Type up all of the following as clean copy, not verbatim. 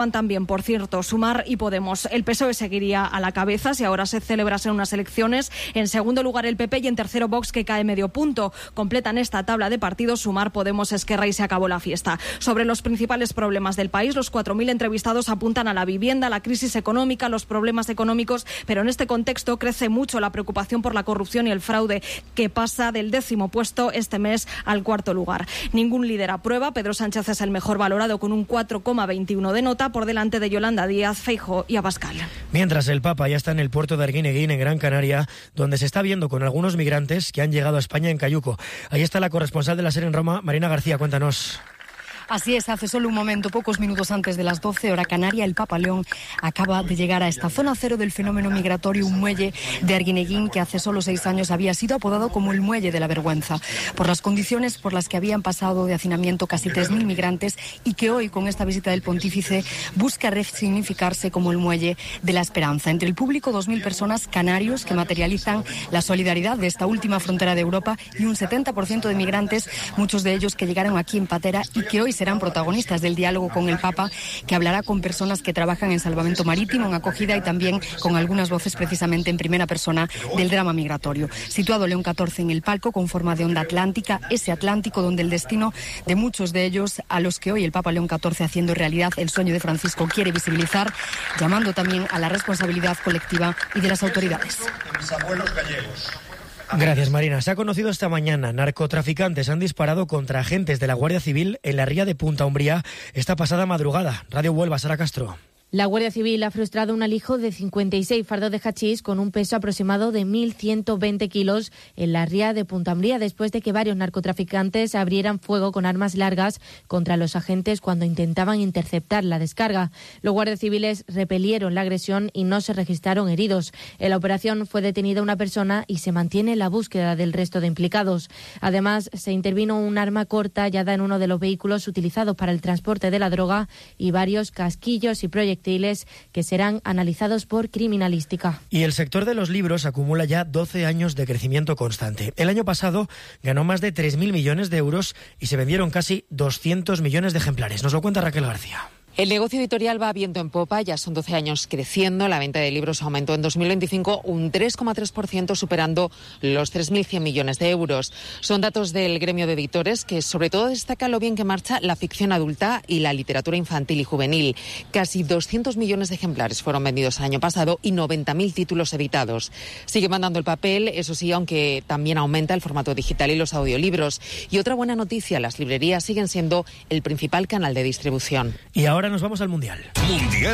También, por cierto, Sumar y Podemos. El PSOE seguiría a la cabeza si ahora se celebrasen unas elecciones. En segundo lugar el PP y en tercero Vox, que cae medio punto. Completan esta tabla de partidos Sumar, Podemos, Esquerra y se acabó la fiesta. Sobre los principales problemas del país, los 4.000 entrevistados apuntan a la vivienda, la crisis económica, los problemas económicos, pero en este contexto crece mucho la preocupación por la corrupción y el fraude, que pasa del 10º puesto este mes al 4º lugar. Ningún líder aprueba. Pedro Sánchez es el mejor valorado con un 4,21 de nota, por delante de Yolanda Díaz, Feijóo y Abascal. Mientras el Papa ya está en el puerto de Arguineguín, en Gran Canaria, donde se está viendo con algunos migrantes que han llegado a España en cayuco. Ahí está la corresponsal de la SER en Roma, Marina García, cuéntanos. Así es, hace solo un momento, pocos minutos antes de las 12 hora canaria, el Papa León acaba de llegar a esta zona cero del fenómeno migratorio, un muelle de Arguineguín que hace solo 6 años había sido apodado como el muelle de la vergüenza, por las condiciones por las que habían pasado de hacinamiento casi 3.000 migrantes y que hoy, con esta visita del pontífice, busca resignificarse como el muelle de la esperanza. Entre el público, 2.000 personas canarios que materializan la solidaridad de esta última frontera de Europa y un 70% de migrantes, muchos de ellos que llegaron aquí en patera y que hoy serán protagonistas del diálogo con el Papa, que hablará con personas que trabajan en salvamento marítimo, en acogida y también con algunas voces precisamente en primera persona del drama migratorio. Situado León XIV en el palco con forma de onda atlántica, ese Atlántico donde el destino de muchos de ellos, a los que hoy el Papa León XIV, haciendo realidad el sueño de Francisco, quiere visibilizar, llamando también a la responsabilidad colectiva y de las autoridades. Mis abuelos gallegos. Gracias, Marina. Se ha conocido esta mañana. Narcotraficantes han disparado contra agentes de la Guardia Civil en la ría de Punta Umbría esta pasada madrugada. Radio Huelva, Sara Castro. La Guardia Civil ha frustrado un alijo de 56 fardos de hachís con un peso aproximado de 1.120 kilos en la ría de Punta Umbría, después de que varios narcotraficantes abrieran fuego con armas largas contra los agentes cuando intentaban interceptar la descarga. Los guardias civiles repelieron la agresión y no se registraron heridos. En la operación fue detenida una persona y se mantiene la búsqueda del resto de implicados. Además, se intervino un arma corta hallada en uno de los vehículos utilizados para el transporte de la droga y varios casquillos y proyectiles que serán analizados por criminalística. Y el sector de los libros acumula ya 12 años de crecimiento constante. El año pasado ganó más de 3.000 millones de euros y se vendieron casi 200 millones de ejemplares. Nos lo cuenta Raquel García. El negocio editorial va viento en popa, ya son 12 años creciendo. La venta de libros aumentó en 2025 un 3,3%, superando los 3.100 millones de euros. Son datos del gremio de editores, que sobre todo destaca lo bien que marcha la ficción adulta y la literatura infantil y juvenil. Casi 200 millones de ejemplares fueron vendidos el año pasado y 90.000 títulos editados. Sigue mandando el papel, eso sí, aunque también aumenta el formato digital y los audiolibros. Y otra buena noticia, las librerías siguen siendo el principal canal de distribución. Y ahora nos vamos al Mundial. Mundial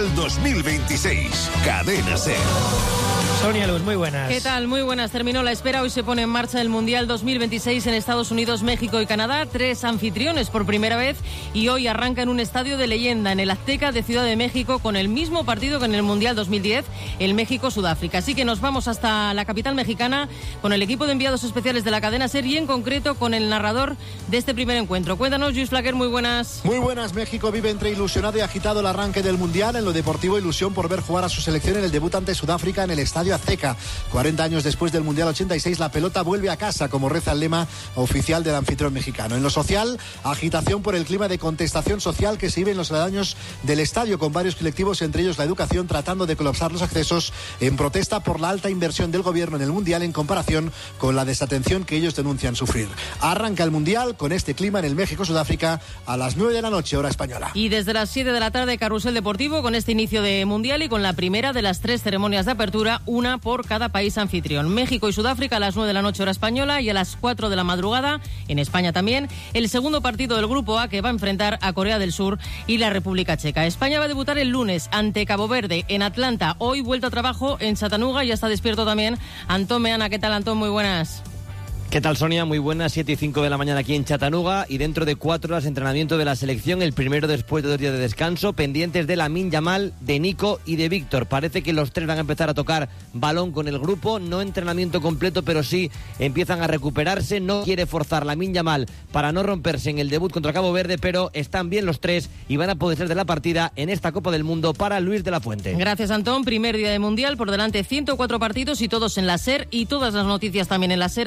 2026, Cadena SER. Sonia Luz, muy buenas. ¿Qué tal? Muy buenas. Terminó la espera. Hoy se pone en marcha el Mundial 2026 en Estados Unidos, México y Canadá. 3 anfitriones por primera vez y hoy arranca en un estadio de leyenda, en el Azteca de Ciudad de México, con el mismo partido que en el Mundial 2010, el México-Sudáfrica. Así que nos vamos hasta la capital mexicana con el equipo de enviados especiales de la cadena SER y en concreto con el narrador de este primer encuentro. Cuéntanos, Luis Flaquer, muy buenas. Muy buenas. México vive entre ilusionado y agitado el arranque del Mundial. En lo deportivo, ilusión por ver jugar a su selección en el debut ante Sudáfrica en el Estadio Azteca. 40 años después del Mundial 86, la pelota vuelve a casa, como reza el lema oficial del anfitrión mexicano. En lo social, agitación por el clima de contestación social que se vive en los aledaños del estadio, con varios colectivos, entre ellos la educación, tratando de colapsar los accesos en protesta por la alta inversión del gobierno en el Mundial en comparación con la desatención que ellos denuncian sufrir. Arranca el Mundial con este clima en el México-Sudáfrica a las 9 de la noche, hora española. Y desde las 7 de la tarde, carrusel deportivo con este inicio de Mundial y con la primera de las 3 ceremonias de apertura, una por cada país anfitrión. México y Sudáfrica a las 9 de la noche, hora española, y a las 4 de la madrugada, en España también, el segundo partido del Grupo A, que va a enfrentar a Corea del Sur y la República Checa. España va a debutar el lunes ante Cabo Verde en Atlanta. Hoy vuelta a trabajo en Chattanooga, ya está despierto también Antón Meana. ¿Qué tal, Antón? Muy buenas. ¿Qué tal, Sonia? Muy buenas, 7 y 5 de la mañana aquí en Chattanooga y dentro de 4 horas entrenamiento de la selección, el primero después de 2 días de descanso, pendientes de Lamine Yamal, de Nico y de Víctor. Parece que los 3 van a empezar a tocar balón con el grupo, no entrenamiento completo, pero sí empiezan a recuperarse. No quiere forzar Lamine Yamal para no romperse en el debut contra Cabo Verde, pero están bien los 3 y van a poder ser de la partida en esta Copa del Mundo para Luis de la Fuente. Gracias, Antón. Primer día de Mundial, por delante 104 partidos y todos en la SER y todas las noticias también en la SER a través de la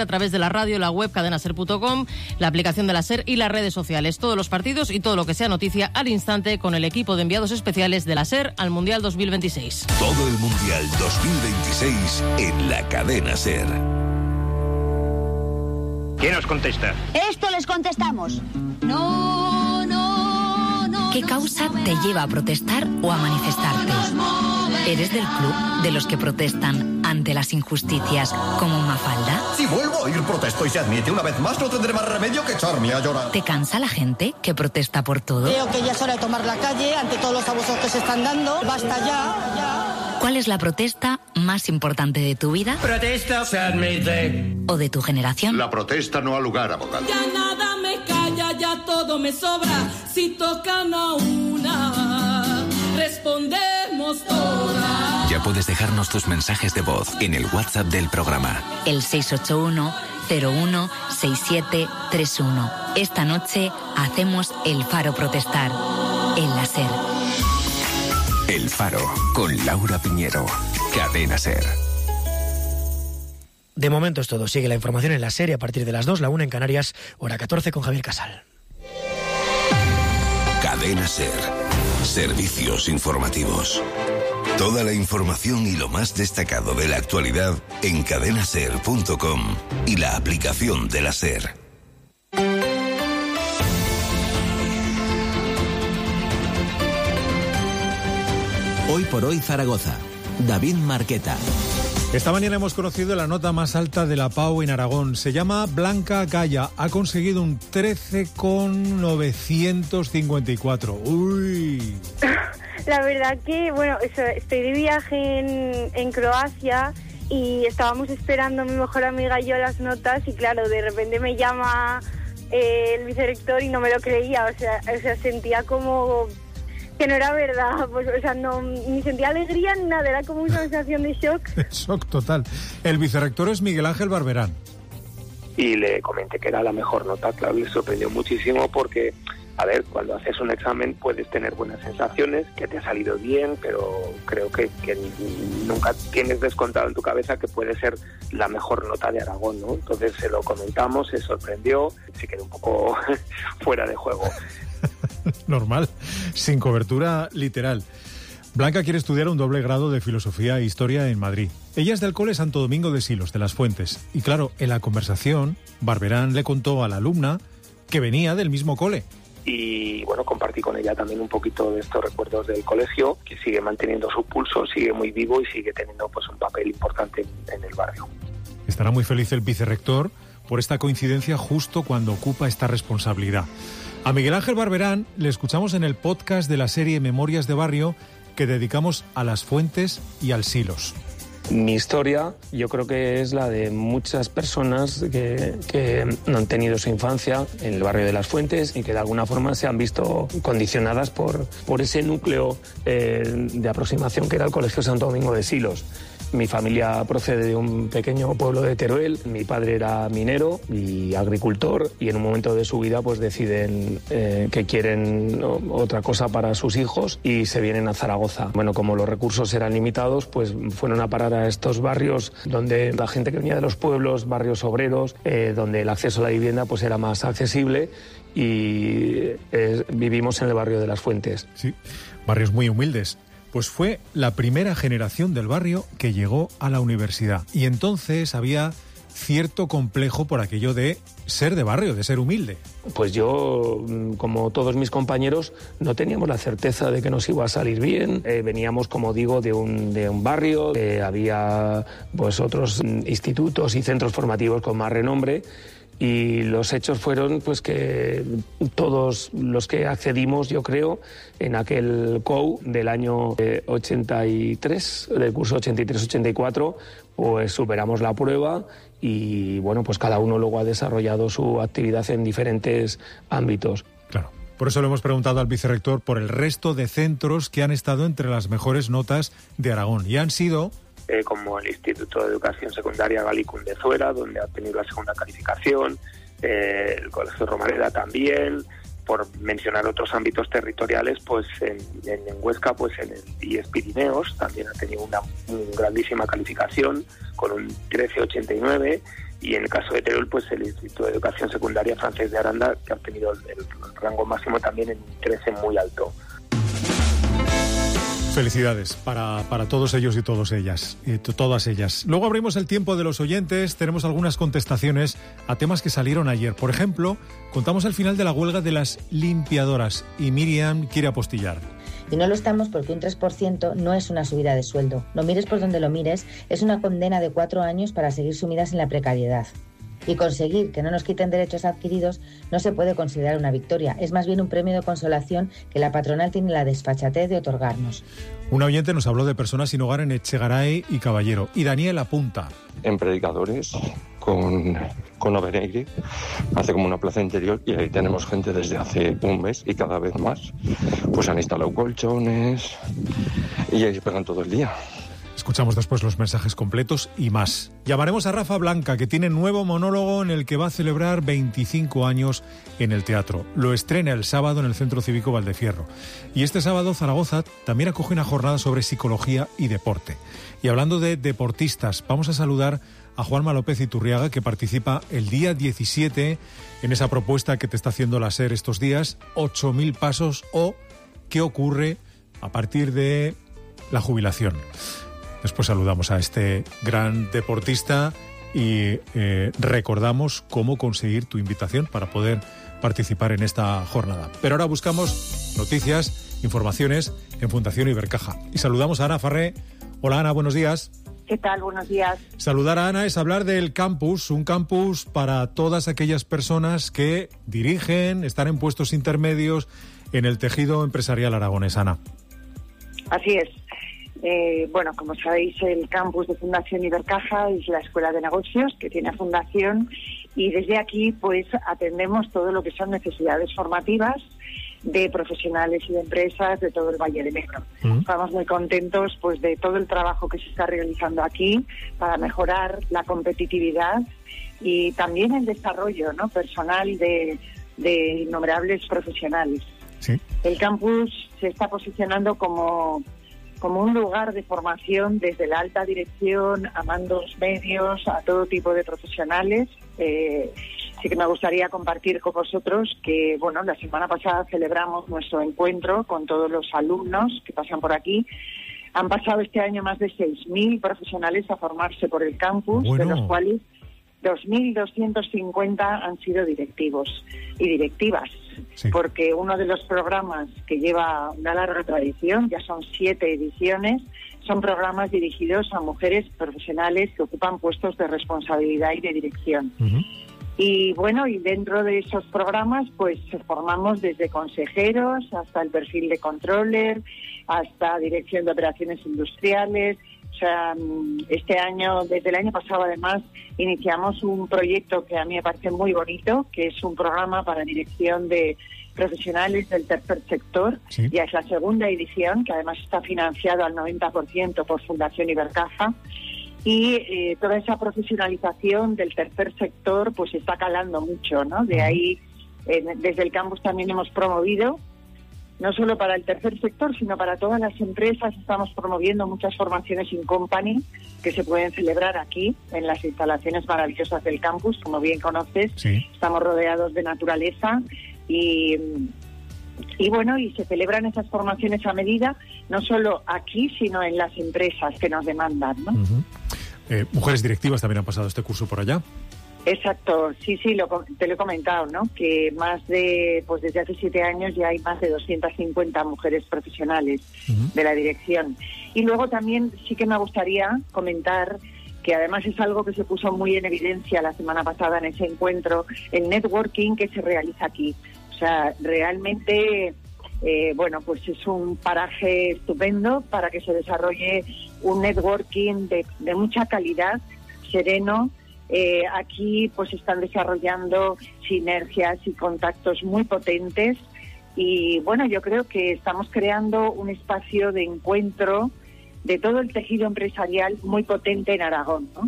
radio, la web cadenaser.com, la aplicación de la SER y las redes sociales. Todos los partidos y todo lo que sea noticia al instante con el equipo de enviados especiales de la SER al Mundial 2026. Todo el Mundial 2026 en la cadena SER. ¿Quién os contesta? Esto les contestamos. No, no, no. ¿Qué causa te lleva a protestar o a manifestarte? ¿Eres del club de los que protestan ante las injusticias como Mafalda? Si vuelvo a ir protesto y se admite una vez más, no tendré más remedio que echarme a llorar. ¿Te cansa la gente que protesta por todo? Creo que ya es hora de tomar la calle ante todos los abusos que se están dando. Basta ya. ¿Cuál es la protesta más importante de tu vida? Protesta se admite. ¿O de tu generación? La protesta no ha lugar, abogado. Ya nada me calla, ya todo me sobra. Si tocan a una, respondemos todas. Ya puedes dejarnos tus mensajes de voz en el WhatsApp del programa. El 681-016731. Esta noche hacemos El Faro protestar en la SER. El Faro, con Laura Piñero. Cadena SER. De momento es todo. Sigue la información en la serie a partir de las 2, la 1 en Canarias, hora 14 con Javier Casal. Cadena SER. Servicios informativos. Toda la información y lo más destacado de la actualidad en cadenaser.com y la aplicación de la SER. Hoy por hoy Zaragoza. David Marqueta. Esta mañana hemos conocido la nota más alta de la PAU en Aragón. Se llama Blanca Gaya. Ha conseguido un 13,954. ¡Uy! La verdad que, bueno, estoy de viaje en Croacia y estábamos esperando mi mejor amiga y yo las notas y claro, de repente me llama el vicerrector y no me lo creía. O sea, sentía como que no era verdad, pues, o sea, no, ni sentía alegría ni nada, era como una sensación de shock. Shock total. El vicerrector es Miguel Ángel Barberán. Y le comenté que era la mejor nota, claro, le sorprendió muchísimo porque, a ver, cuando haces un examen puedes tener buenas sensaciones, que te ha salido bien, pero creo que nunca tienes descontado en tu cabeza que puede ser la mejor nota de Aragón, ¿no? Entonces se lo comentamos, se sorprendió, se quedó un poco fuera de juego. Normal, sin cobertura literal. Blanca quiere estudiar un doble grado de Filosofía e Historia en Madrid. Ella es del cole Santo Domingo de Silos, de Las Fuentes. Y claro, en la conversación, Barberán le contó a la alumna que venía del mismo cole. Y bueno, compartí con ella también un poquito de estos recuerdos del colegio, que sigue manteniendo su pulso, sigue muy vivo y sigue teniendo pues un papel importante en el barrio. Estará muy feliz el vicerrector por esta coincidencia justo cuando ocupa esta responsabilidad. A Miguel Ángel Barberán le escuchamos en el podcast de la serie Memorias de Barrio que dedicamos a Las Fuentes y al Silos. Mi historia yo creo que es la de muchas personas que no han tenido su infancia en el barrio de Las Fuentes y que de alguna forma se han visto condicionadas por ese núcleo de aproximación que era el Colegio Santo Domingo de Silos. Mi familia procede de un pequeño pueblo de Teruel. Mi padre era minero y agricultor y en un momento de su vida pues deciden que quieren otra cosa para sus hijos y se vienen a Zaragoza. Bueno, como los recursos eran limitados, pues fueron a parar a estos barrios donde la gente que venía de los pueblos, barrios obreros, donde el acceso a la vivienda pues era más accesible y vivimos en el barrio de Las Fuentes. Sí, barrios muy humildes. Pues fue la primera generación del barrio que llegó a la universidad. Y entonces había cierto complejo por aquello de ser de barrio, de ser humilde. Pues yo, como todos mis compañeros, no teníamos la certeza de que nos iba a salir bien. Veníamos, como digo, de un barrio, había pues otros institutos y centros formativos con más renombre. Y los hechos fueron pues que todos los que accedimos, yo creo, en aquel COU del año 83, del curso 83-84, pues superamos la prueba y bueno, pues cada uno luego ha desarrollado su actividad en diferentes ámbitos. Claro. Por eso le hemos preguntado al vicerrector por el resto de centros que han estado entre las mejores notas de Aragón y han sido como el Instituto de Educación Secundaria Galicún de Zuera, donde ha tenido la segunda calificación, el Colegio Romareda también, por mencionar otros ámbitos territoriales, pues en Huesca, pues en el IES Pirineos también ha tenido una grandísima calificación con un 13,89 y en el caso de Teruel, pues el Instituto de Educación Secundaria Francés de Aranda, que ha obtenido el rango máximo también en 13 muy alto. Felicidades para todos ellos y todas ellas. Luego abrimos el tiempo de los oyentes. Tenemos algunas contestaciones a temas que salieron ayer. Por ejemplo, contamos el final de la huelga de las limpiadoras y Miriam quiere apostillar. Y no lo estamos porque un 3% no es una subida de sueldo. Lo mires por donde lo mires, es una condena de 4 años para seguir sumidas en la precariedad. Y conseguir que no nos quiten derechos adquiridos no se puede considerar una victoria. Es más bien un premio de consolación que la patronal tiene la desfachatez de otorgarnos. Un oyente nos habló de personas sin hogar en Echegaray y Caballero. Y Daniel apunta. En Predicadores, con Obenegri, hace como una plaza interior, y ahí tenemos gente desde hace un mes y cada vez más. Pues han instalado colchones y ahí se pegan todo el día. Escuchamos después los mensajes completos y más. Llamaremos a Rafa Blanca, que tiene nuevo monólogo en el que va a celebrar 25 años en el teatro. Lo estrena el sábado en el Centro Cívico Valdefierro. Y este sábado Zaragoza también acoge una jornada sobre psicología y deporte. Y hablando de deportistas, vamos a saludar a Juanma López Iturriaga, que participa el día 17 en esa propuesta que te está haciendo la SER estos días, 8.000 pasos o qué ocurre a partir de la jubilación. Después saludamos a este gran deportista y recordamos cómo conseguir tu invitación para poder participar en esta jornada. Pero ahora buscamos noticias, informaciones en Fundación Ibercaja. Y saludamos a Ana Farré. Hola Ana, buenos días. ¿Qué tal? Buenos días. Saludar a Ana es hablar del campus, un campus para todas aquellas personas que dirigen, están en puestos intermedios en el tejido empresarial aragonés. Ana. Así es. Bueno, como sabéis, el campus de Fundación Ibercaja es la escuela de negocios que tiene fundación y desde aquí pues atendemos todo lo que son necesidades formativas de profesionales y de empresas de todo el Valle del Ebro. Estamos muy contentos pues de todo el trabajo que se está realizando aquí para mejorar la competitividad y también el desarrollo, ¿no?, personal de innumerables profesionales. Sí. El campus se está posicionando como un lugar de formación desde la alta dirección a mandos medios, a todo tipo de profesionales. Sí que me gustaría compartir con vosotros que, bueno, la semana pasada celebramos nuestro encuentro con todos los alumnos que pasan por aquí. Han pasado este año más de 6.000 profesionales a formarse por el campus, de los cuales 2.250 han sido directivos y directivas, porque uno de los programas que lleva una larga tradición, ya son 7 ediciones, son programas dirigidos a mujeres profesionales que ocupan puestos de responsabilidad y de dirección. Y bueno, y dentro de esos programas pues formamos desde consejeros hasta el perfil de controller, hasta dirección de operaciones industriales. O sea, este año, desde el año pasado además, iniciamos un proyecto que a mí me parece muy bonito, que es un programa para dirección de profesionales del tercer sector. Sí. Ya es la segunda edición, que además está financiado al 90% por Fundación Ibercaja. Y toda esa profesionalización del tercer sector pues está calando mucho, ¿no? De ahí, desde el campus también hemos promovido, no solo para el tercer sector, sino para todas las empresas, estamos promoviendo muchas formaciones in company que se pueden celebrar aquí, en las instalaciones maravillosas del campus, como bien conoces. Sí. Estamos rodeados de naturaleza y bueno, y se celebran esas formaciones a medida, no solo aquí, sino en las empresas que nos demandan, ¿no? Mujeres directivas también han pasado este curso por allá. Exacto, sí, te lo he comentado, ¿no? Que más de, pues desde hace 7 años ya hay más de 250 mujeres profesionales de la dirección. Y luego también sí que me gustaría comentar que además es algo que se puso muy en evidencia la semana pasada en ese encuentro, el networking que se realiza aquí. O sea, realmente, bueno, pues es un paraje estupendo para que se desarrolle un networking de mucha calidad, sereno. Aquí pues están desarrollando sinergias y contactos muy potentes y bueno, yo creo que estamos creando un espacio de encuentro de todo el tejido empresarial muy potente en Aragón, ¿no?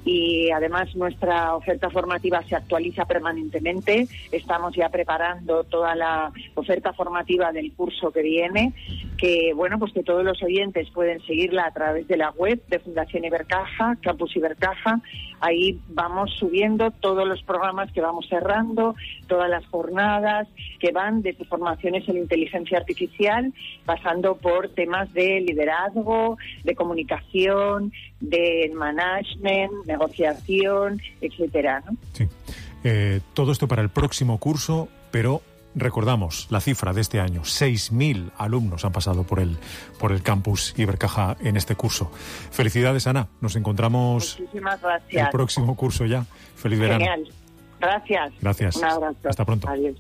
y además nuestra oferta formativa se actualiza permanentemente. Estamos ya preparando toda la oferta formativa del curso que viene, que bueno, pues que todos los oyentes pueden seguirla a través de la web de Fundación Ibercaja, Campus Ibercaja. Ahí vamos subiendo todos los programas que vamos cerrando, todas las jornadas que van desde formaciones en inteligencia artificial, pasando por temas de liderazgo, de comunicación, de management, negociación, etcétera, ¿no? Sí. Todo esto para el próximo curso, pero recordamos la cifra de este año: 6.000 alumnos han pasado por el campus Ibercaja en este curso. Felicidades, Ana. Nos encontramos Muchísimas gracias. el próximo curso ya. Feliz verano. Genial. Gracias. Gracias. Un abrazo. Hasta pronto. Adiós.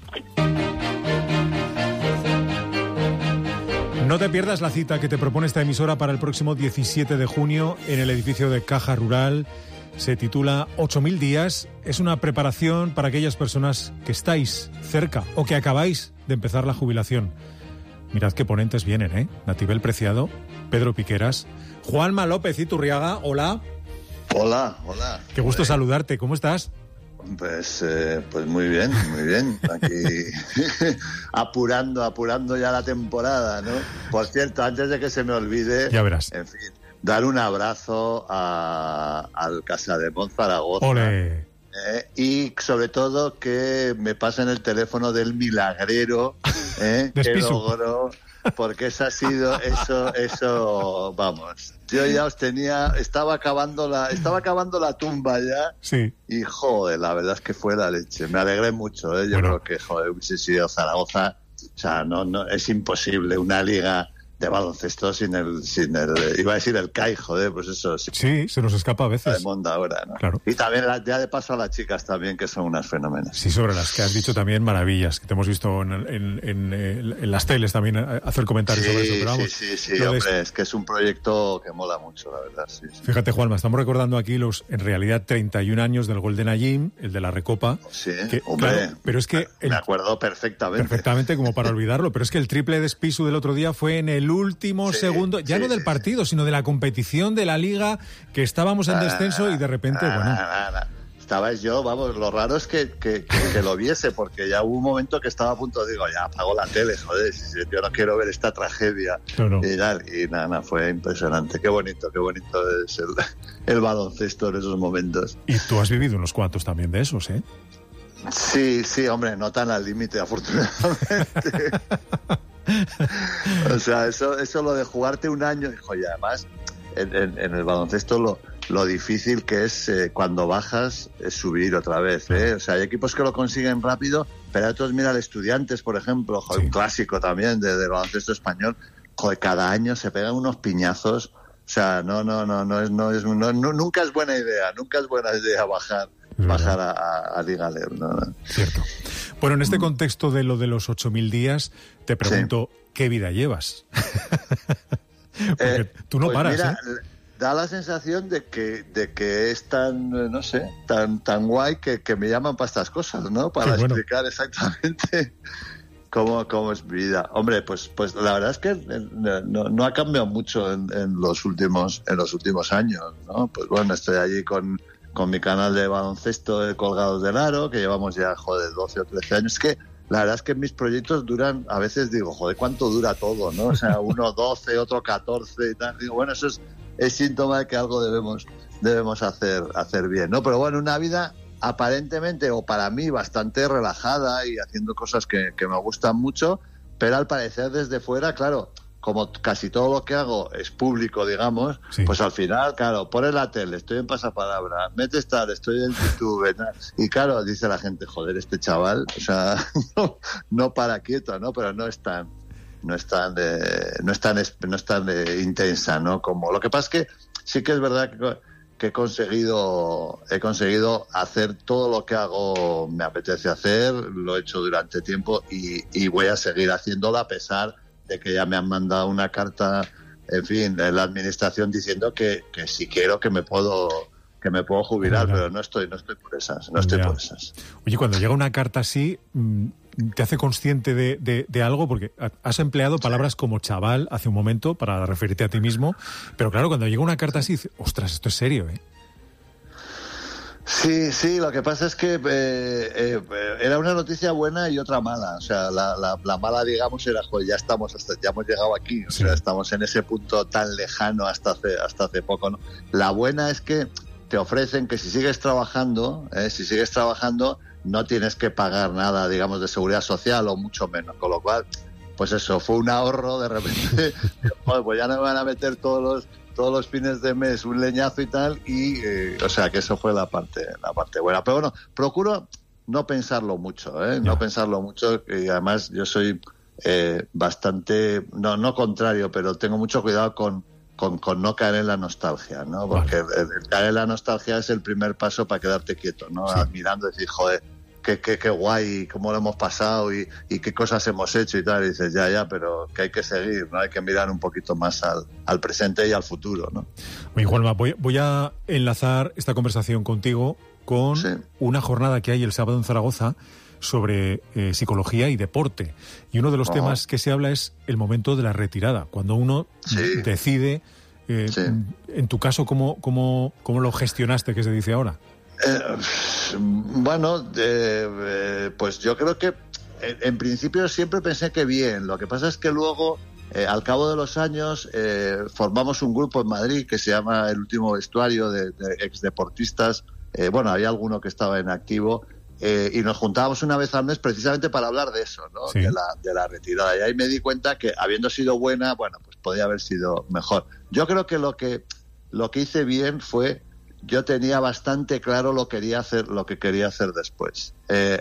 No te pierdas la cita que te propone esta emisora para el próximo 17 de junio en el edificio de Caja Rural. Se titula 8.000 días. Es una preparación para aquellas personas que estáis cerca o que acabáis de empezar la jubilación. Mirad qué ponentes vienen, ¿eh? Natibel Preciado, Pedro Piqueras, Juanma López Iturriaga. Hola. Hola. Qué gusto saludarte. ¿Cómo estás? Pues muy bien. Aquí apurando ya la temporada, ¿no? Por cierto, antes de que se me olvide, ya verás. En fin, dar un abrazo al Casademont Zaragoza. ¡Ole! Y sobre todo que me pasen el teléfono del milagrero que logró, porque eso ha sido eso vamos. Yo ya estaba acabando la tumba ya. Sí. Y joder, la verdad es que fue la leche. Me alegré mucho, Yo creo que hubiese sido Zaragoza. O sea, no es imposible una liga de baloncesto sin el iba a decir el CAI, pues eso sí, se nos escapa a veces. De Monda ahora, ¿no? Claro. Y también ya de paso a las chicas también, que son unas fenómenas. Sí, sobre las que has dicho también maravillas, que te hemos visto en las teles también hacer comentarios sobre eso. Pero vamos, sí, hombre, es que es un proyecto que mola mucho, la verdad. Sí. Fíjate, Juanma, estamos recordando aquí en realidad 31 años del Golden Agim, el de la Recopa. Sí, hombre, claro, pero es que me acuerdo perfectamente. Perfectamente, como para olvidarlo, pero es que el triple de Spissu del otro día fue en el último segundo, ya no del partido, sino de la competición de la liga, que estábamos en descenso y de repente, Estabais yo, vamos, lo raro es que lo viese, porque ya hubo un momento que estaba a punto, digo, ya apago la tele, joder, yo no quiero ver esta tragedia. No. Y nada, fue impresionante. Qué bonito es el baloncesto en esos momentos. Y tú has vivido unos cuantos también de esos, ¿eh? Sí, hombre, no tan al límite, afortunadamente. O sea, eso lo de jugarte un año, y además en el baloncesto lo difícil que es cuando bajas es subir otra vez, ¿eh? O sea, hay equipos que lo consiguen rápido, pero otros, mira, Estudiantes, por ejemplo, un clásico también del baloncesto español, cada año se pegan unos piñazos. O sea, nunca es buena idea bajar a Liga LER, ¿no? Cierto. Bueno, en este contexto de lo de los 8.000 días, te pregunto, ¿qué vida llevas? Porque tú no paras, mira, da la sensación de que es tan, no sé, tan guay que me llaman para estas cosas, ¿no? Para explicar exactamente cómo es mi vida. Hombre, pues la verdad es que no ha cambiado mucho en los últimos años, ¿no? Pues bueno, estoy allí con mi canal de baloncesto de Colgados del Aro, que llevamos ya, 12 o 13 años. Es que la verdad es que mis proyectos duran, a veces digo, ¿cuánto dura todo, no? O sea, uno 12, otro 14 y tal. Digo, bueno, eso es síntoma de que algo debemos hacer bien, ¿no? Pero bueno, una vida aparentemente, o para mí, bastante relajada y haciendo cosas que me gustan mucho, pero al parecer desde fuera, claro, como casi todo lo que hago es público, digamos, pues al final, claro, pones la tele, estoy en Pasapalabra, metes tal, estoy en YouTube, y claro, dice la gente, joder, este chaval, o sea, no para quieto, ¿no? Pero no es tan intensa, ¿no? Como lo que pasa es que sí que es verdad que he conseguido hacer todo lo que hago, me apetece hacer, lo he hecho durante tiempo y voy a seguir haciéndolo a pesar de que ya me han mandado una carta, en fin, de la administración diciendo que si quiero que me puedo jubilar, pero no estoy por esas, por esas. Oye, cuando llega una carta así, ¿te hace consciente de algo? Porque has empleado palabras como chaval hace un momento para referirte a ti mismo, pero claro, cuando llega una carta así, ostras, esto es serio, ¿eh? Sí, lo que pasa es que era una noticia buena y otra mala. O sea, la mala, digamos, era, joder, ya hemos llegado aquí. O sea, estamos en ese punto tan lejano hasta hace poco, ¿no? La buena es que te ofrecen que si sigues trabajando, no tienes que pagar nada, digamos, de seguridad social o mucho menos. Con lo cual, pues eso, fue un ahorro de repente. Joder, pues ya no me van a meter todos los fines de mes un leñazo y tal, y o sea que eso fue la parte buena. Pero bueno, procuro no pensarlo mucho, no pensarlo mucho, y además yo soy bastante, no contrario, pero tengo mucho cuidado con no caer en la nostalgia, ¿no? Porque el caer en la nostalgia es el primer paso para quedarte quieto, ¿no? Sí. Admirando y decir, joder, qué guay, cómo lo hemos pasado y qué cosas hemos hecho y tal. Y dices, ya, pero que hay que seguir, ¿no? Hay que mirar un poquito más al presente y al futuro, ¿no? Oye, Juanma, voy a enlazar esta conversación contigo con una jornada que hay el sábado en Zaragoza sobre psicología y deporte. Y uno de los temas que se habla es el momento de la retirada, cuando uno decide, en tu caso, ¿cómo lo gestionaste, que se dice ahora? Bueno, pues yo creo que en principio siempre pensé que bien. Lo que pasa es que luego, al cabo de los años, formamos un grupo en Madrid que se llama El Último Vestuario, de exdeportistas. Bueno, había alguno que estaba en activo, y nos juntábamos una vez al mes precisamente para hablar de eso, ¿no? Sí. De la retirada. Y ahí me di cuenta que, habiendo sido buena, bueno, pues podía haber sido mejor. Yo creo que lo que hice bien fue, yo tenía bastante claro lo que quería hacer después.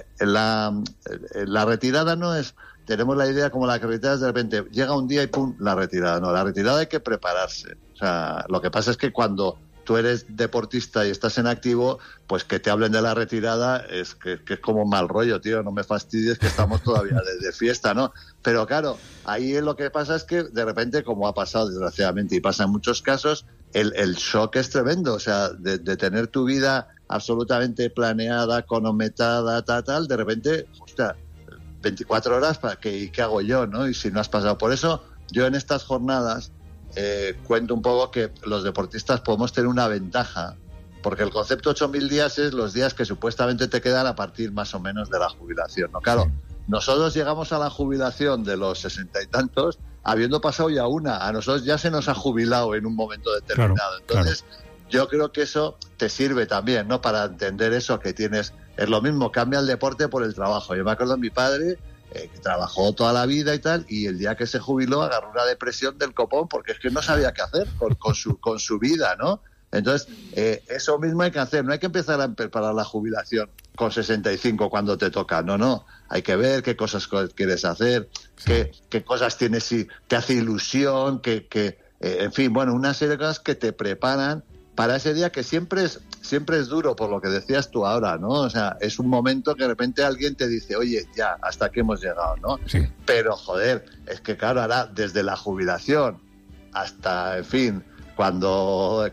La retirada no es, tenemos la idea como la retirada es de repente, llega un día y pum, la retirada. No, la retirada hay que prepararse. O sea, lo que pasa es que cuando tú eres deportista y estás en activo, pues que te hablen de la retirada es que es como mal rollo, tío, no me fastidies que estamos todavía de fiesta, ¿no? Pero claro, ahí lo que pasa es que de repente, como ha pasado desgraciadamente y pasa en muchos casos, el shock es tremendo. O sea, de tener tu vida absolutamente planeada, cronometrada, tal, de repente, hostia, 24 horas, ¿qué hago yo, no? Y si no has pasado por eso, yo en estas jornadas cuento un poco que los deportistas podemos tener una ventaja, porque el concepto 8.000 días es los días que supuestamente te quedan a partir más o menos de la jubilación, ¿no? Claro, nosotros llegamos a la jubilación de los 60 y tantos habiendo pasado ya a nosotros ya se nos ha jubilado en un momento determinado. Entonces, yo creo que eso te sirve también, ¿no? Para entender eso que tienes, es lo mismo, cambia el deporte por el trabajo. Yo me acuerdo de mi padre, que trabajó toda la vida y tal, y el día que se jubiló agarró una depresión del copón porque es que no sabía qué hacer con su vida, ¿no? Entonces, eso mismo hay que hacer. No hay que empezar a preparar la jubilación con 65 cuando te toca. No. Hay que ver qué cosas quieres hacer, qué cosas tienes, si te hace ilusión, en fin, bueno, una serie de cosas que te preparan para ese día que siempre es duro, por lo que decías tú ahora, ¿no? O sea, es un momento que de repente alguien te dice, oye, ya, hasta aquí hemos llegado, ¿no? Sí. Pero, joder, es que claro, ahora desde la jubilación hasta, en fin, cuando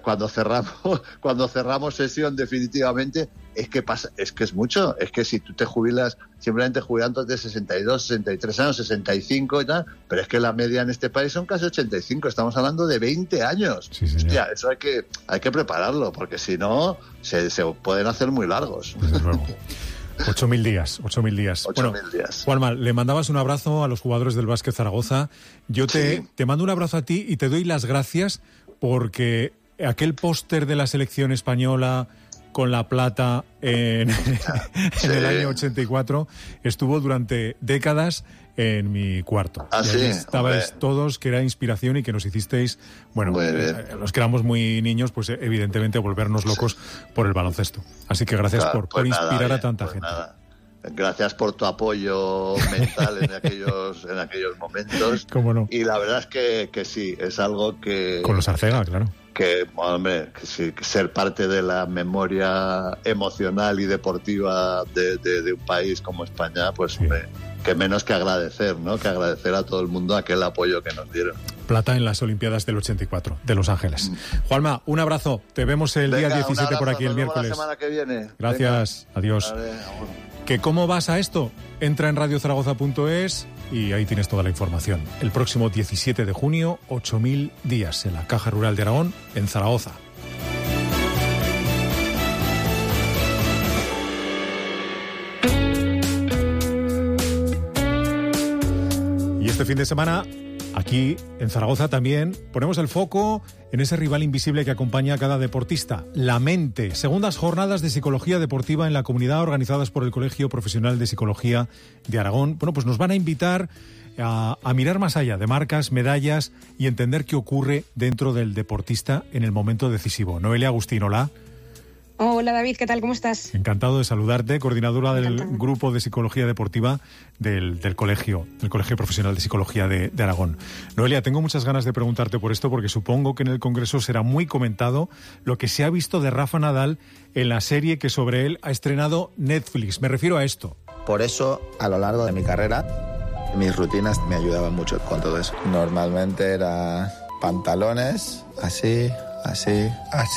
cerramos sesión definitivamente, es que es mucho. Es que si tú te jubilas, simplemente jubilando de 62, 63 años, 65 y tal, pero es que la media en este país son casi 85, estamos hablando de 20 años. Sí, hostia, eso hay que prepararlo, porque si no, se pueden hacer muy largos. Desde luego. 8.000 días. 8.000 días. Juanma, le mandabas un abrazo a los jugadores del Básquet Zaragoza. Yo te mando un abrazo a ti y te doy las gracias porque aquel póster de la selección española con la plata en el año 84 estuvo durante décadas en mi cuarto. Ah, y estabais todos, que era inspiración y que nos hicisteis, bueno, los que éramos muy niños, pues evidentemente volvernos locos por el baloncesto. Así que gracias por inspirar a tanta gente. Nada. Gracias por tu apoyo mental en aquellos momentos. ¿Cómo no? Y la verdad es que sí, es algo que... Con los Arcega, claro. Que, hombre, que sí, ser parte de la memoria emocional y deportiva de un país como España, pues hombre, que menos que agradecer, ¿no? Que agradecer a todo el mundo aquel apoyo que nos dieron. Plata en las Olimpiadas del 84, de Los Ángeles. Juanma, un abrazo. Te vemos el día 17 por aquí, el miércoles. La semana que viene. Gracias. Venga. Adiós. ¿Que cómo vas a esto? Entra en radiozaragoza.es y ahí tienes toda la información. El próximo 17 de junio, 8.000 días en la Caja Rural de Aragón, en Zaragoza. Este fin de semana, aquí en Zaragoza también, ponemos el foco en ese rival invisible que acompaña a cada deportista, la mente. Segundas jornadas de psicología deportiva en la comunidad organizadas por el Colegio Profesional de Psicología de Aragón. Bueno, pues nos van a invitar a mirar más allá de marcas, medallas y entender qué ocurre dentro del deportista en el momento decisivo. Noelia Agustín, hola. Hola David, ¿qué tal? ¿Cómo estás? Encantado de saludarte, coordinadora del Grupo de Psicología Deportiva del Colegio Profesional de Psicología de Aragón. Noelia, tengo muchas ganas de preguntarte por esto porque supongo que en el Congreso será muy comentado lo que se ha visto de Rafa Nadal en la serie que sobre él ha estrenado Netflix. Me refiero a esto. Por eso, a lo largo de mi carrera, mis rutinas me ayudaban mucho con todo eso. Normalmente era pantalones, así... Así.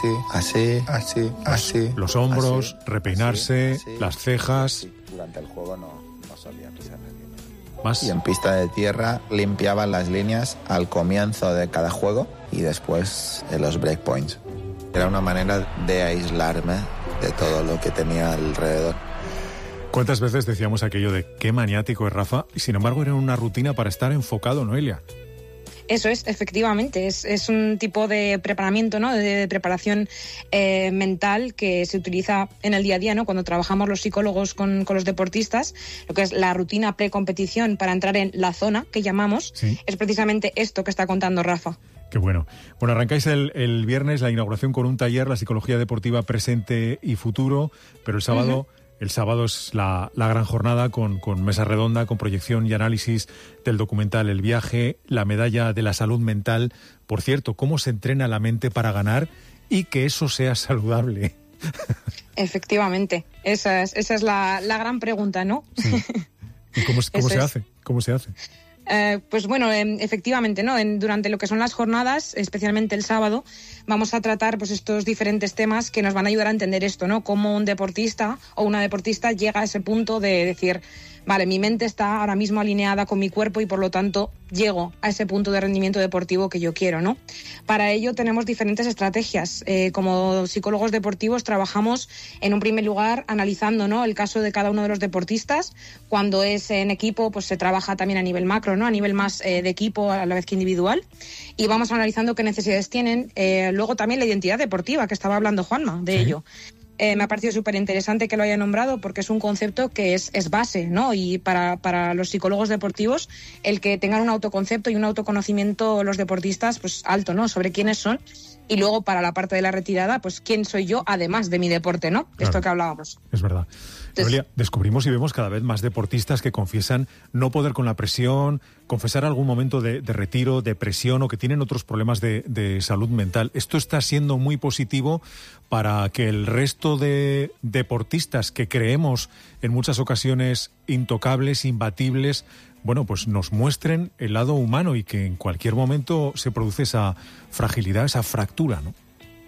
Los hombros, así, repeinarse, así, las cejas. Sí. Durante el juego no solía pisar las líneas. Más. Y en pista de tierra limpiaban las líneas al comienzo de cada juego y después en los breakpoints. Era una manera de aislarme de todo lo que tenía alrededor. ¿Cuántas veces decíamos aquello de qué maniático es Rafa? Y sin embargo era una rutina para estar enfocado, Noelia. Eso es, efectivamente, es un tipo de preparamiento, ¿no? De preparación mental que se utiliza en el día a día, ¿no? Cuando trabajamos los psicólogos con los deportistas, lo que es la rutina precompetición para entrar en la zona que llamamos, sí. Es precisamente esto que está contando Rafa. Qué bueno. Bueno, arrancáis el viernes la inauguración con un taller, la psicología deportiva presente y futuro, pero el sábado... Uh-huh. El sábado es la gran jornada con mesa redonda, con proyección y análisis del documental El viaje, la medalla de la salud mental. Por cierto, ¿cómo se entrena la mente para ganar y que eso sea saludable? Efectivamente, esa es la gran pregunta, ¿no? Sí. ¿Y cómo se hace? ¿Cómo se hace? Pues bueno, efectivamente, ¿no? Durante lo que son las jornadas, especialmente el sábado, vamos a tratar pues estos diferentes temas que nos van a ayudar a entender esto, ¿no? Cómo un deportista o una deportista llega a ese punto de decir, vale, mi mente está ahora mismo alineada con mi cuerpo y por lo tanto llego a ese punto de rendimiento deportivo que yo quiero, ¿no? Para ello tenemos diferentes estrategias. Como psicólogos deportivos trabajamos en un primer lugar analizando, ¿no? El caso de cada uno de los deportistas. Cuando es en equipo, pues se trabaja también a nivel macro, ¿no? A nivel más de equipo a la vez que individual. Y vamos analizando qué necesidades tienen. Luego también la identidad deportiva, que estaba hablando Juanma de ello. Me ha parecido súper interesante que lo haya nombrado porque es un concepto que es base, ¿no? Y para los psicólogos deportivos, el que tengan un autoconcepto y un autoconocimiento los deportistas, pues alto, ¿no? Sobre quiénes son. Y luego para la parte de la retirada, pues quién soy yo además de mi deporte, ¿no? Claro, esto que hablábamos. Es verdad. Noelia, descubrimos y vemos cada vez más deportistas que confiesan no poder con la presión, confesar algún momento de retiro, depresión o que tienen otros problemas de salud mental. Esto está siendo muy positivo para que el resto de deportistas que creemos en muchas ocasiones intocables, imbatibles, bueno, pues nos muestren el lado humano y que en cualquier momento se produce esa fragilidad, esa fractura, ¿no?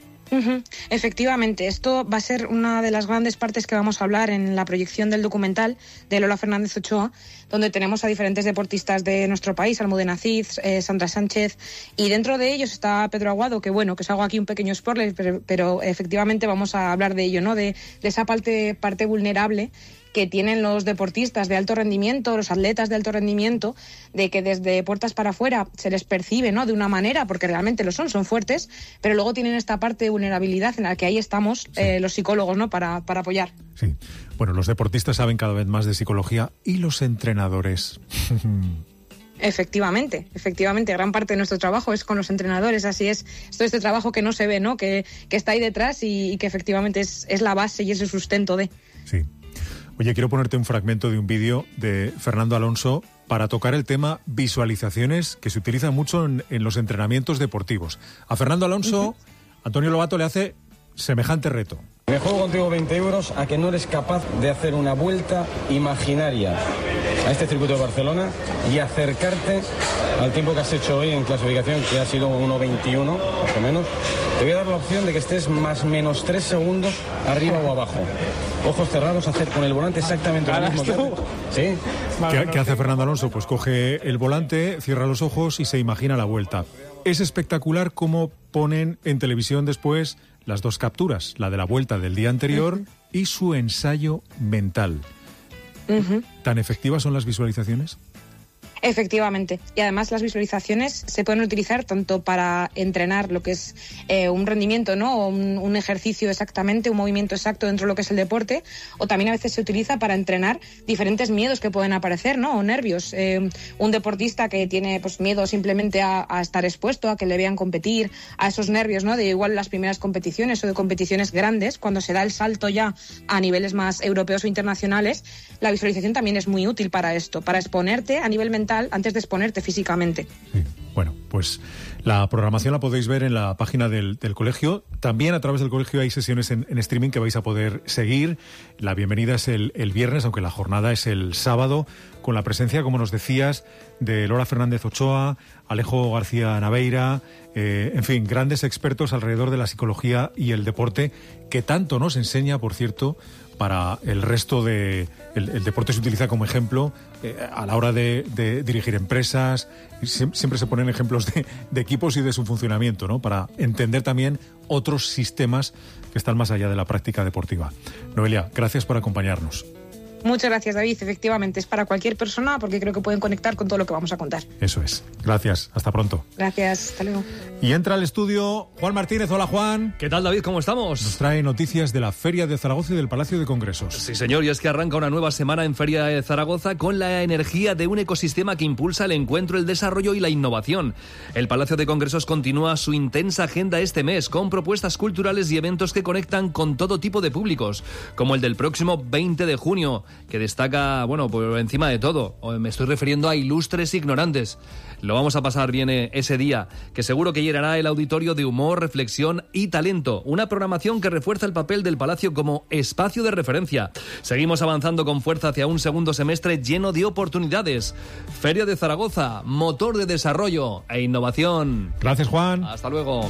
Efectivamente, esto va a ser una de las grandes partes que vamos a hablar en la proyección del documental de Lola Fernández Ochoa, donde tenemos a diferentes deportistas de nuestro país, Almudena Cid, Sandra Sánchez, y dentro de ellos está Pedro Aguado, que bueno, que os hago aquí un pequeño spoiler, pero efectivamente vamos a hablar de ello, ¿no? De esa parte vulnerable que tienen los deportistas de alto rendimiento, los atletas de alto rendimiento, de que desde puertas para afuera se les percibe, ¿no? De una manera, porque realmente lo son fuertes, pero luego tienen esta parte de vulnerabilidad en la que ahí estamos los psicólogos, ¿no? Para apoyar. Sí. Bueno, los deportistas saben cada vez más de psicología y los entrenadores. Efectivamente, gran parte de nuestro trabajo es con los entrenadores, así es, todo este trabajo que no se ve, ¿no? Que está ahí detrás y que efectivamente es la base y es el sustento de. Sí. Oye, quiero ponerte un fragmento de un vídeo de Fernando Alonso para tocar el tema visualizaciones, que se utiliza mucho en los entrenamientos deportivos. A Fernando Alonso, Antonio Lobato le hace semejante reto. Me juego contigo 20 euros a que no eres capaz de hacer una vuelta imaginaria a este circuito de Barcelona y acercarte al tiempo que has hecho hoy en clasificación, que ha sido 1.21, más o menos. Te voy a dar la opción de que estés más menos 3 segundos arriba o abajo. Ojos cerrados, hacer con el volante exactamente lo mismo que hace. ¿Sí? ¿Qué hace Fernando Alonso? Pues coge el volante, cierra los ojos y se imagina la vuelta. Es espectacular cómo ponen en televisión después las dos capturas, la de la vuelta del día anterior y su ensayo mental. ¿Tan efectivas son las visualizaciones? Efectivamente. Y además las visualizaciones se pueden utilizar tanto para entrenar lo que es un rendimiento, ¿no? O un ejercicio exactamente, un movimiento exacto dentro de lo que es el deporte, o también a veces se utiliza para entrenar diferentes miedos que pueden aparecer, ¿no? O nervios. Un deportista que tiene pues miedo simplemente a estar expuesto, a que le vean competir, a esos nervios, ¿no? De igual las primeras competiciones o de competiciones grandes, cuando se da el salto ya a niveles más europeos o internacionales, la visualización también es muy útil para esto, para exponerte a nivel mental antes de exponerte físicamente. Sí. Bueno, pues la programación la podéis ver en la página del colegio. También a través del colegio hay sesiones en streaming que vais a poder seguir. La bienvenida es el viernes, aunque la jornada es el sábado, con la presencia, como nos decías, de Lola Fernández Ochoa, Alejo García Naveira, en fin, grandes expertos alrededor de la psicología y el deporte, que tanto nos enseña, por cierto, para el resto de... El deporte se utiliza como ejemplo a la hora de dirigir empresas. Siempre se ponen ejemplos de equipos y de su funcionamiento, ¿no? Para entender también otros sistemas que están más allá de la práctica deportiva. Noelia, gracias por acompañarnos. Muchas gracias, David. Efectivamente, es para cualquier persona porque creo que pueden conectar con todo lo que vamos a contar. Eso es. Gracias. Hasta pronto. Gracias. Hasta luego. Y entra al estudio Juan Martínez. Hola, Juan. ¿Qué tal, David? ¿Cómo estamos? Nos trae noticias de la Feria de Zaragoza y del Palacio de Congresos. Sí, señor. Y es que arranca una nueva semana en Feria de Zaragoza con la energía de un ecosistema que impulsa el encuentro, el desarrollo y la innovación. El Palacio de Congresos continúa su intensa agenda este mes con propuestas culturales y eventos que conectan con todo tipo de públicos, como el del próximo 20 de junio, que destaca, bueno, por encima de todo. Me estoy refiriendo a Ilustres Ignorantes. Lo vamos a pasar bien ese día, que seguro que llenará el auditorio de humor, reflexión y talento. Una programación que refuerza el papel del Palacio como espacio de referencia. Seguimos avanzando con fuerza hacia un segundo semestre lleno de oportunidades. Feria de Zaragoza, motor de desarrollo e innovación. Gracias, Juan. Hasta luego.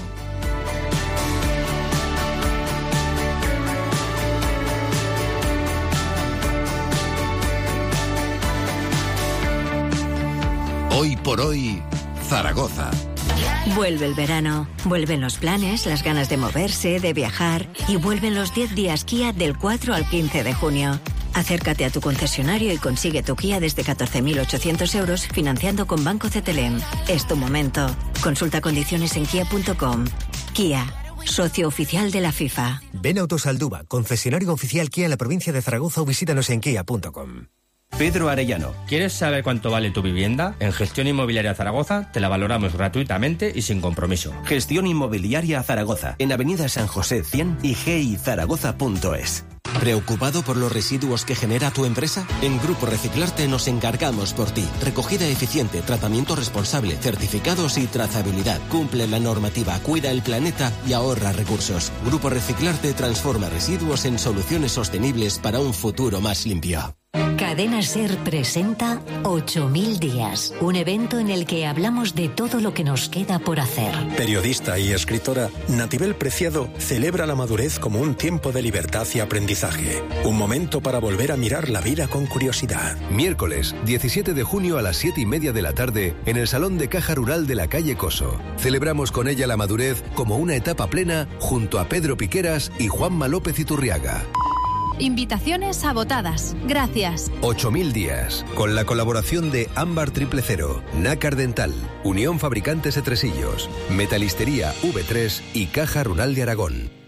Hoy por hoy, Zaragoza. Vuelve el verano, vuelven los planes, las ganas de moverse, de viajar y vuelven los 10 días Kia del 4 al 15 de junio. Acércate a tu concesionario y consigue tu Kia desde 14.800 euros financiando con Banco CTLM. Es tu momento. Consulta condiciones en kia.com. Kia, socio oficial de la FIFA. Ven a Autosalduba, concesionario oficial Kia en la provincia de Zaragoza o visítanos en kia.com. Pedro Arellano, ¿quieres saber cuánto vale tu vivienda? En Gestión Inmobiliaria Zaragoza te la valoramos gratuitamente y sin compromiso. Gestión Inmobiliaria Zaragoza, en Avenida San José 100 y gizaragoza.es. ¿Preocupado por los residuos que genera tu empresa? En Grupo Reciclarte nos encargamos por ti. Recogida eficiente, tratamiento responsable, certificados y trazabilidad. Cumple la normativa, cuida el planeta y ahorra recursos. Grupo Reciclarte transforma residuos en soluciones sostenibles para un futuro más limpio. Cadena SER presenta 8000 días, un evento en el que hablamos de todo lo que nos queda por hacer. Periodista y escritora, Natibel Preciado celebra la madurez como un tiempo de libertad y aprendizaje. Un momento para volver a mirar la vida con curiosidad. Miércoles, 17 de junio a las 7:30 de la tarde, en el Salón de Caja Rural de la calle Coso. Celebramos con ella la madurez como una etapa plena junto a Pedro Piqueras y Juanma López Iturriaga. Invitaciones agotadas. Gracias. 8000 días. Con la colaboración de Ámbar 000, Nácar Dental, Unión Fabricantes de Tresillos, Metalistería V3 y Caja Rural de Aragón.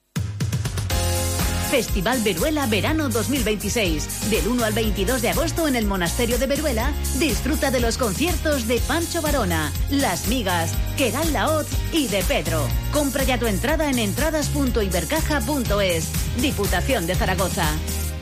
Festival Veruela Verano 2026. Del 1 al 22 de agosto en el Monasterio de Veruela, disfruta de los conciertos de Pancho Varona, Las Migas, Queral Laoz y de Pedro. Compra ya tu entrada en entradas.ibercaja.es. Diputación de Zaragoza.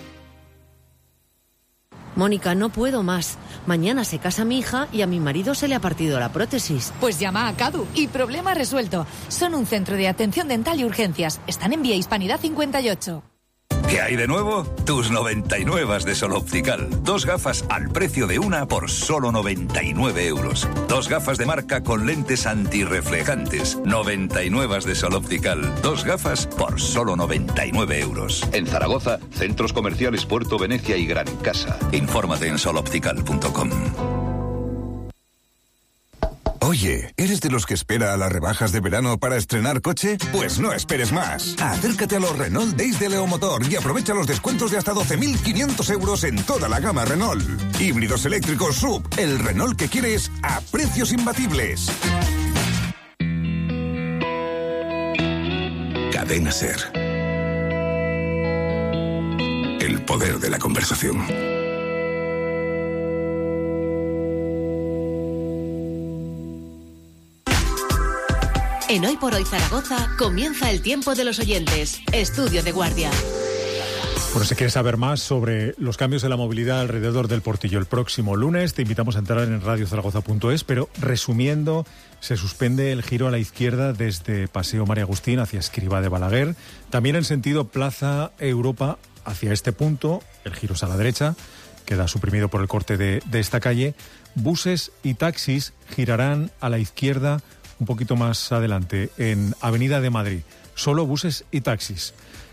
Mónica, no puedo más. Mañana se casa mi hija y a mi marido se le ha partido la prótesis. Pues llama a Cadu y problema resuelto. Son un centro de atención dental y urgencias. Están en Vía Hispanidad 58. ¿Qué hay de nuevo? Tus 99 de Sol Optical. 2 gafas al precio de una por solo 99 euros. 2 gafas de marca con lentes antirreflejantes. 99 de Sol Optical. 2 gafas por solo 99 euros. En Zaragoza, centros comerciales Puerto Venecia y Gran Casa. Infórmate en soloptical.com. Oye, ¿eres de los que espera a las rebajas de verano para estrenar coche? Pues no esperes más. Acércate a los Renault Days de Leomotor y aprovecha los descuentos de hasta 12.500 euros en toda la gama Renault. Híbridos eléctricos SUV, el Renault que quieres a precios imbatibles. Cadena SER. El poder de la conversación. En Hoy por Hoy Zaragoza comienza el tiempo de los oyentes. Estudio de guardia. Bueno, si quieres saber más sobre los cambios de la movilidad alrededor del Portillo el próximo lunes, te invitamos a entrar en radiozaragoza.es, pero resumiendo, se suspende el giro a la izquierda desde Paseo María Agustín hacia Escrivá de Balaguer. También en sentido Plaza Europa hacia este punto, el giro es a la derecha, queda suprimido por el corte de esta calle. Buses y taxis girarán a la izquierda un poquito más adelante, en Avenida de Madrid. Solo buses y taxis.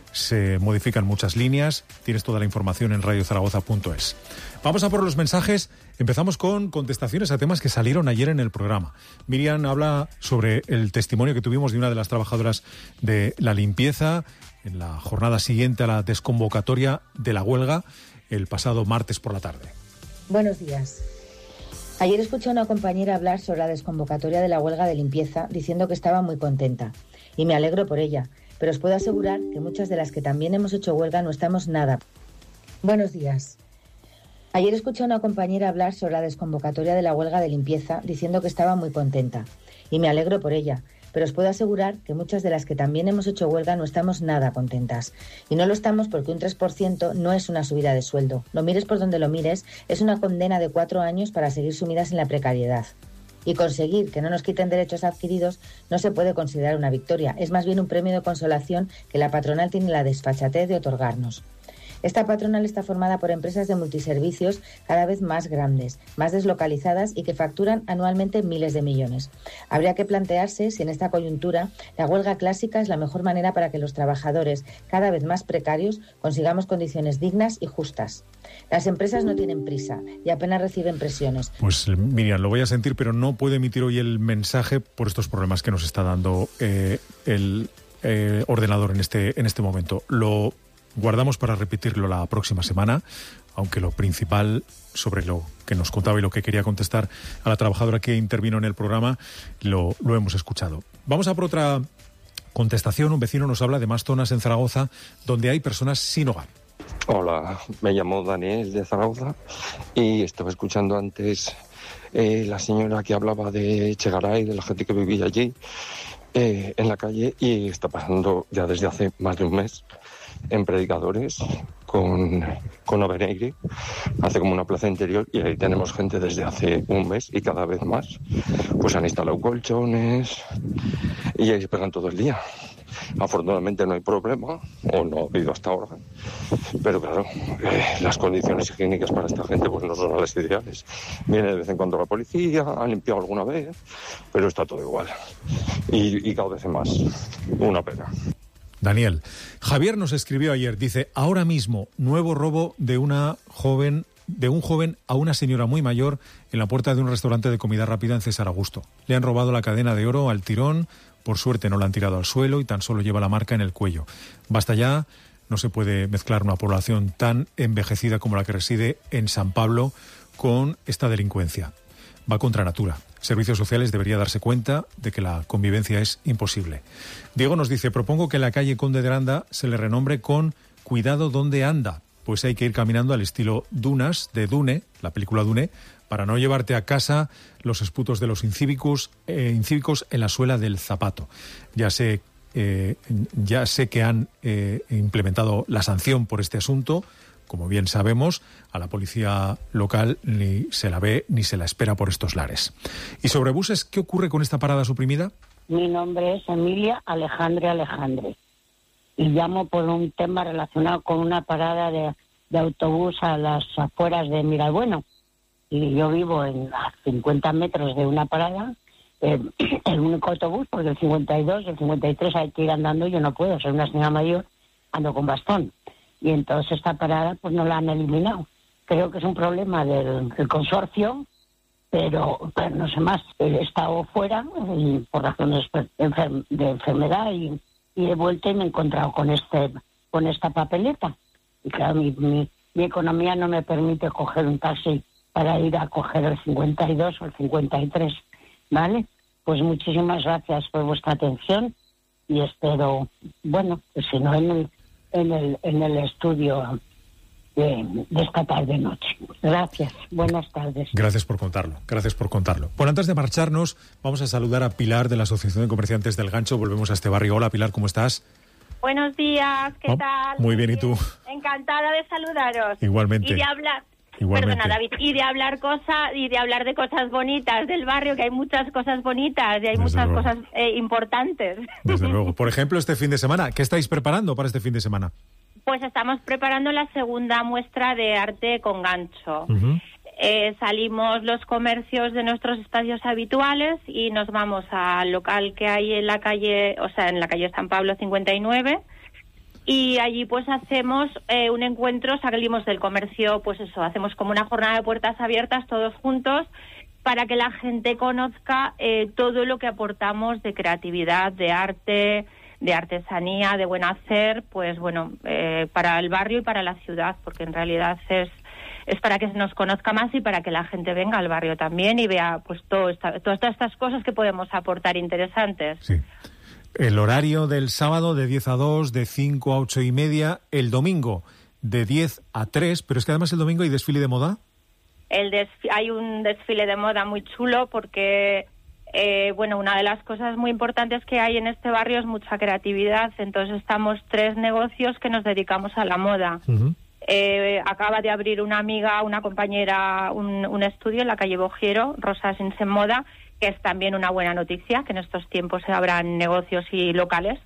Se modifican muchas líneas. Tienes toda la información en radiozaragoza.es. Vamos a por los mensajes. Empezamos con contestaciones a temas que salieron ayer en el programa. Miriam habla sobre el testimonio que tuvimos de una de las trabajadoras de la limpieza en la jornada siguiente a la desconvocatoria de la huelga el pasado martes por la tarde. Buenos días. Ayer escuché a una compañera hablar sobre la desconvocatoria de la huelga de limpieza diciendo que estaba muy contenta. Y me alegro por ella, pero os puedo asegurar que muchas de las que también hemos hecho huelga no estamos nada. Buenos días. Ayer escuché a una compañera hablar sobre la desconvocatoria de la huelga de limpieza diciendo que estaba muy contenta. Y me alegro por ella, pero os puedo asegurar que muchas de las que también hemos hecho huelga no estamos nada contentas. Y no lo estamos porque un 3% no es una subida de sueldo. Lo mires por donde lo mires, es una condena de 4 años para seguir sumidas en la precariedad. Y conseguir que no nos quiten derechos adquiridos no se puede considerar una victoria. Es más bien un premio de consolación que la patronal tiene la desfachatez de otorgarnos. Esta patronal está formada por empresas de multiservicios cada vez más grandes, más deslocalizadas y que facturan anualmente miles de millones. Habría que plantearse si en esta coyuntura la huelga clásica es la mejor manera para que los trabajadores, cada vez más precarios, consigamos condiciones dignas y justas. Las empresas no tienen prisa y apenas reciben presiones. Pues Miriam, lo voy a sentir, pero no puedo emitir hoy el mensaje por estos problemas que nos está dando el ordenador en este momento. Lo guardamos para repetirlo la próxima semana, aunque lo principal sobre lo que nos contaba y lo que quería contestar a la trabajadora que intervino en el programa lo hemos escuchado. Vamos a por otra contestación. Un vecino nos habla de más zonas en Zaragoza donde hay personas sin hogar. Hola, me llamo Daniel de Zaragoza y estaba escuchando antes la señora que hablaba de Echegaray, de la gente que vivía allí en la calle, y está pasando ya desde hace más de un mes en Predicadores con Obeneire, hace como una plaza interior, y ahí tenemos gente desde hace un mes y cada vez más. Pues han instalado colchones y ahí se pegan todo el día. Afortunadamente no hay problema, o no ha habido hasta ahora, pero claro, las condiciones higiénicas para esta gente pues no son las ideales. Viene de vez en cuando la policía, han limpiado alguna vez, pero está todo igual y cada vez más. Una pena. Daniel. Javier nos escribió ayer, dice: ahora mismo, nuevo robo de un joven a una señora muy mayor en la puerta de un restaurante de comida rápida en César Augusto. Le han robado la cadena de oro al tirón, por suerte no la han tirado al suelo y tan solo lleva la marca en el cuello. Basta ya, no se puede mezclar una población tan envejecida como la que reside en San Pablo con esta delincuencia. Va contra natura. Servicios Sociales debería darse cuenta de que la convivencia es imposible. Diego nos dice: propongo que la calle Conde de Aranda se le renombre con Cuidado donde anda, pues hay que ir caminando al estilo Dunas, de Dune, la película Dune, para no llevarte a casa los esputos de los incívicos en la suela del zapato. Ya sé que han implementado la sanción por este asunto. Como bien sabemos, a la policía local ni se la ve ni se la espera por estos lares. Y sobre buses, ¿qué ocurre con esta parada suprimida? Mi nombre es Emilia Alejandre y llamo por un tema relacionado con una parada de autobús a las afueras de Miralbueno. Y yo vivo a 50 metros de una parada, el único autobús, porque el 52 y el 53 hay que ir andando. Yo no puedo, soy una señora mayor, ando con bastón. Y entonces esta parada pues no la han eliminado. Creo que es un problema del consorcio, pero no sé más. He estado fuera y por razones de enfermedad y he vuelto y me he encontrado con esta papeleta. Y claro, mi economía no me permite coger un taxi para ir a coger el 52 o el 53, ¿vale? Pues muchísimas gracias por vuestra atención y espero, bueno, pues si no en el estudio de esta tarde-noche. Gracias, buenas tardes. Gracias por contarlo. Bueno, antes de marcharnos, vamos a saludar a Pilar de la Asociación de Comerciantes del Gancho. Volvemos a este barrio. Hola, Pilar, ¿cómo estás? Buenos días, ¿qué tal? Muy bien, ¿y tú? Encantada de saludaros. Igualmente. Y de hablar... Igualmente. Perdona, David, y de hablar de cosas bonitas del barrio, que hay muchas cosas bonitas y hay muchas cosas importantes. Desde luego. Por ejemplo, este fin de semana, ¿qué estáis preparando para este fin de semana? Pues estamos preparando la segunda muestra de arte con gancho. Uh-huh. Salimos los comercios de nuestros espacios habituales y nos vamos al local que hay en la calle San Pablo 59. Y allí pues hacemos un encuentro, salimos del comercio, pues eso, hacemos como una jornada de puertas abiertas todos juntos para que la gente conozca todo lo que aportamos de creatividad, de arte, de artesanía, de buen hacer, pues bueno, para el barrio y para la ciudad, porque en realidad es para que se nos conozca más y para que la gente venga al barrio también y vea pues todas estas cosas que podemos aportar interesantes. Sí. El horario del sábado de 10 a 2, de 5 a 8 y media, el domingo de 10 a 3, pero es que además el domingo hay desfile de moda. Hay un desfile de moda muy chulo porque, una de las cosas muy importantes que hay en este barrio es mucha creatividad, entonces estamos 3 negocios que nos dedicamos a la moda. Uh-huh. Acaba de abrir una compañera, un estudio en la calle Bogiero, Rosa Sins en Moda, que es también una buena noticia, que en estos tiempos se abran negocios y locales.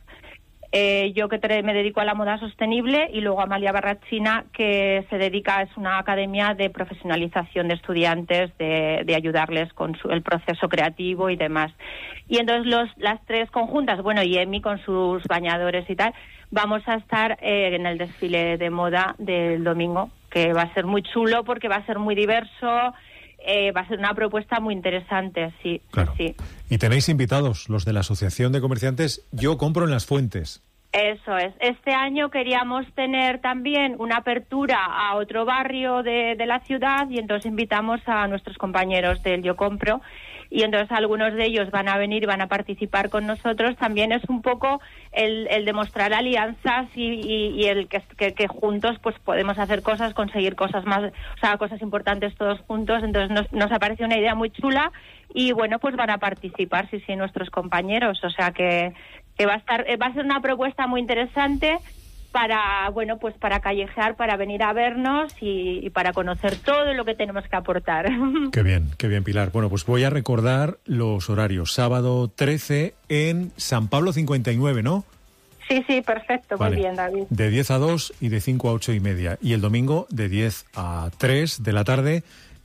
Yo que me dedico a la moda sostenible y luego Amalia Barrachina, que es una academia de profesionalización de estudiantes, de ayudarles con el proceso creativo y demás. Y entonces las 3 conjuntas, y Emi con sus bañadores y tal, vamos a estar en el desfile de moda del domingo, que va a ser muy chulo porque va a ser muy diverso. Va a ser una propuesta muy interesante, sí. Claro. Sí. Y tenéis invitados, los de la Asociación de Comerciantes Yo Compro en Las Fuentes. Eso es. Este año queríamos tener también una apertura a otro barrio de la ciudad y entonces invitamos a nuestros compañeros del Yo Compro y entonces algunos de ellos van a venir y van a participar con nosotros. También es un poco el demostrar alianzas y el que juntos pues podemos hacer cosas, conseguir cosas más, cosas importantes todos juntos. Entonces nos ha parecido una idea muy chula y pues van a participar, sí, nuestros compañeros. O sea que va a ser una propuesta muy interesante para callejear, para venir a vernos y para conocer todo lo que tenemos que aportar. Qué bien, Pilar. Bueno, pues voy a recordar los horarios. Sábado 13 en San Pablo 59, ¿no? Sí, perfecto. Vale. Muy bien, David. De 10 a 2 y de 5 a 8 y media. Y el domingo de 10 a 3 de la tarde,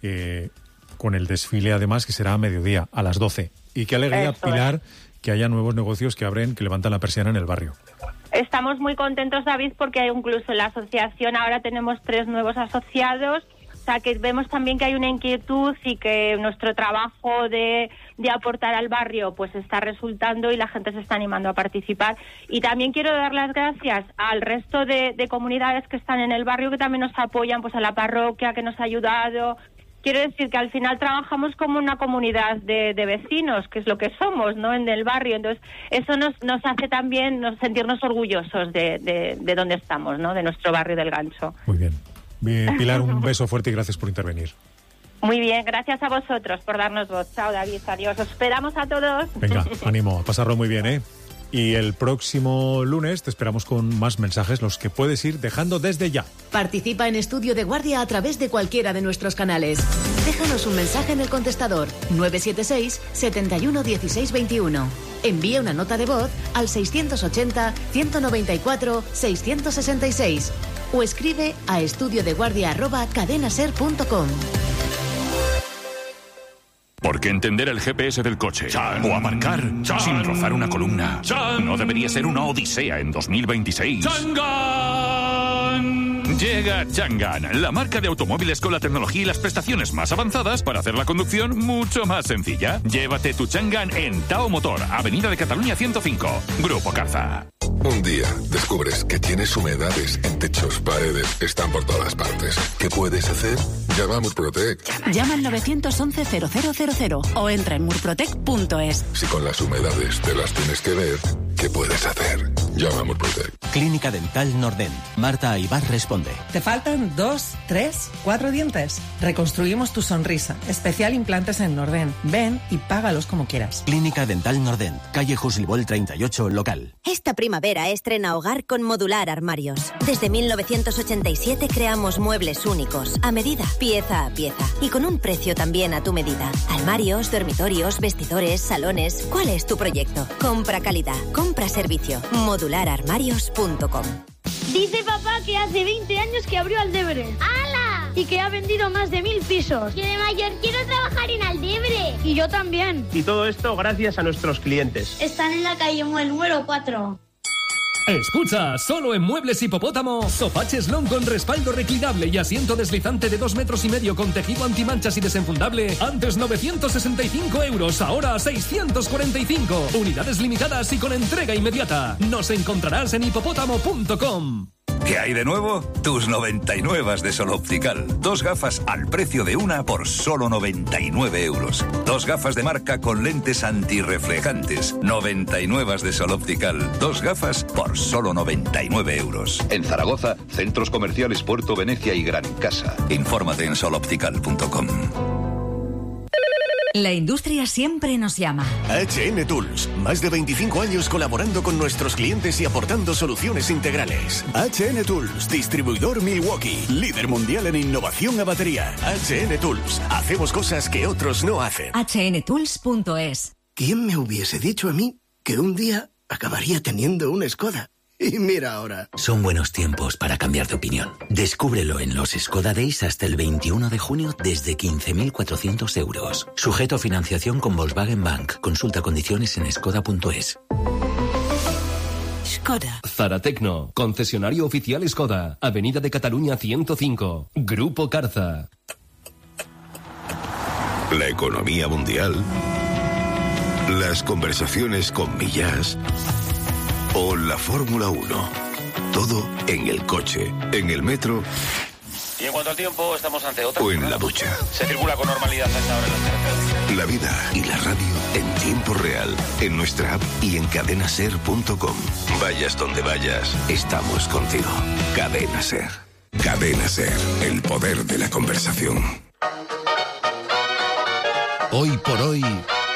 con el desfile además que será a mediodía, a las 12. Y qué alegría, eso Pilar, que haya nuevos negocios que abren, que levantan la persiana en el barrio. Estamos muy contentos, David, porque incluso en la asociación ahora tenemos 3 nuevos asociados. O sea, que vemos también que hay una inquietud y que nuestro trabajo de aportar al barrio pues está resultando y la gente se está animando a participar. Y también quiero dar las gracias al resto de comunidades que están en el barrio, que también nos apoyan, pues a la parroquia que nos ha ayudado. Quiero decir que al final trabajamos como una comunidad de vecinos, que es lo que somos, ¿no?, en el barrio. Entonces, eso nos hace también sentirnos orgullosos de donde estamos, ¿no?, de nuestro barrio del Gancho. Muy bien. Pilar, un beso fuerte y gracias por intervenir. Muy bien, gracias a vosotros por darnos voz. Chao, David, adiós. Os esperamos a todos. Venga, ánimo, a pasarlo muy bien, ¿eh? Y el próximo lunes te esperamos con más mensajes, los que puedes ir dejando desde ya. Participa en Estudio de Guardia a través de cualquiera de nuestros canales. Déjanos un mensaje en el contestador 976 71 16 21. Envía una nota de voz al 680 194 666 o escribe a estudiodeguardia@cadenaser.com. Porque entender el GPS del coche o aparcar sin rozar una columna no debería ser una odisea en 2026. Llega Changan, la marca de automóviles con la tecnología y las prestaciones más avanzadas para hacer la conducción mucho más sencilla. Llévate tu Changan en Tao Motor, Avenida de Cataluña 105, Grupo Carza. Un día descubres que tienes humedades en techos, paredes, están por todas partes. ¿Qué puedes hacer? Llama a Murprotec. Llama al 911-0000 o entra en murprotec.es. Si con las humedades te las tienes que ver, ¿qué puedes hacer? Llama a Murprotec. Clínica Dental Nordent. Marta Aybar responde. ¿Te faltan 2, 3, 4 dientes? Reconstruimos tu sonrisa. Especial implantes en Nordent. Ven y págalos como quieras. Clínica Dental Nordent. Calle Jusilbol 38, local. Esta primavera estrena hogar con Modular Armarios. Desde 1987 creamos muebles únicos, a medida, pieza a pieza, y con un precio también a tu medida. Armarios, dormitorios, vestidores, salones. ¿Cuál es tu proyecto? Compra calidad, compra servicio. Modulararmarios.com. Dice papá que hace 20 años que abrió Aldebre. ¡Hala! Y que ha vendido más de 1000 pisos. Yo de mayor quiero trabajar en Aldebre. Y yo también. Y todo esto gracias a nuestros clientes. Están en la calle Muel número 4. Escucha, solo en Muebles Hipopótamo, sofá cheslón con respaldo reclinable y asiento deslizante de 2,5 metros con tejido antimanchas y desenfundable. Antes 965 euros, ahora 645. Unidades limitadas y con entrega inmediata. Nos encontrarás en hipopótamo.com. ¿Qué hay de nuevo? Tus 99 de Sol Optical. 2 gafas al precio de una por solo 99 euros. 2 gafas de marca con lentes antirreflejantes. 99 de Sol Optical. 2 gafas por solo 99 euros. En Zaragoza, centros comerciales Puerto Venecia y Gran Casa. Infórmate en soloptical.com. La industria siempre nos llama. HN Tools, más de 25 años colaborando con nuestros clientes y aportando soluciones integrales. HN Tools, distribuidor Milwaukee, líder mundial en innovación a batería. HN Tools, hacemos cosas que otros no hacen. HNTools.es. ¿Quién me hubiese dicho a mí que un día acabaría teniendo una Skoda? Y mira ahora. Son buenos tiempos para cambiar de opinión. Descúbrelo en los Skoda Days hasta el 21 de junio desde 15.400 euros. Sujeto a financiación con Volkswagen Bank. Consulta condiciones en skoda.es. Skoda. Zara Tecno, concesionario oficial Skoda, Avenida de Cataluña 105, Grupo Carza. La economía mundial, las conversaciones con Millás o la Fórmula 1. Todo en el coche, en el metro. Y en cuanto al tiempo, estamos ante otra. O en la ducha. Se circula con normalidad a esta hora en las carreteras. La vida y la radio en tiempo real, en nuestra app y en cadenaser.com. Vayas donde vayas, estamos contigo. Cadena Ser. Cadena Ser, el poder de la conversación. Hoy por hoy,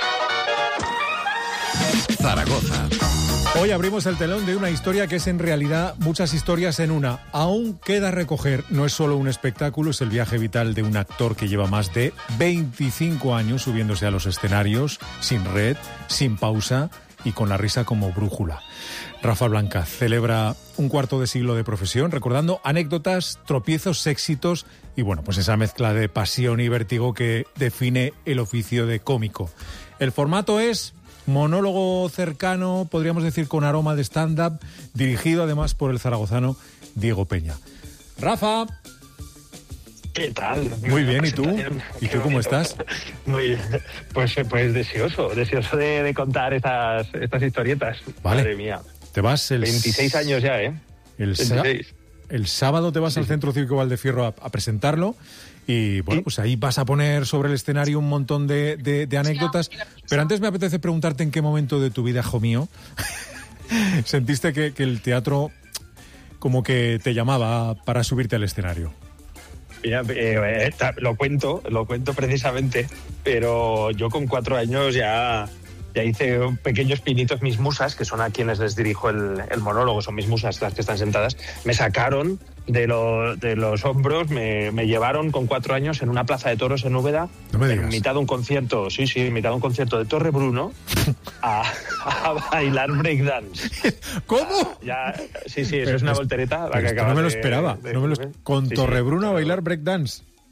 Zaragoza. Hoy abrimos el telón de una historia que es en realidad muchas historias en una. Aún queda recoger, no es solo un espectáculo, es el viaje vital de un actor que lleva más de 25 años subiéndose a los escenarios, sin red, sin pausa y con la risa como brújula. Rafa Blanca celebra un cuarto de siglo de profesión, recordando anécdotas, tropiezos, éxitos y bueno, pues esa mezcla de pasión y vértigo que define el oficio de cómico. El formato es monólogo cercano, podríamos decir con aroma de stand-up, dirigido además por el zaragozano Diego Peña. Rafa. ¿Qué tal? Muy bien, ¿y tú? ¿Y tú cómo estás? Muy bien. Pues deseoso de contar estas historietas. Vale. Madre mía. Te vas el 26 años ya, ¿eh? El sábado te vas al Centro Cívico Valdefierro a presentarlo. Y bueno, pues ahí vas a poner sobre el escenario un montón de anécdotas. Pero antes me apetece preguntarte en qué momento de tu vida, hijo mío, sentiste que el teatro como que te llamaba para subirte al escenario. Mira, lo cuento precisamente, pero yo con 4 años ya hice pequeños pinitos. Mis musas, que son a quienes les dirijo el monólogo, son mis musas las que están sentadas, me sacaron de los hombros, me llevaron con 4 años en una plaza de toros en Úbeda, en mitad de un concierto, en mitad de un concierto de Torre Bruno, a bailar breakdance. ¿Cómo? Sí, eso es una voltereta. No me lo esperaba. Con Torre Bruno a bailar breakdance.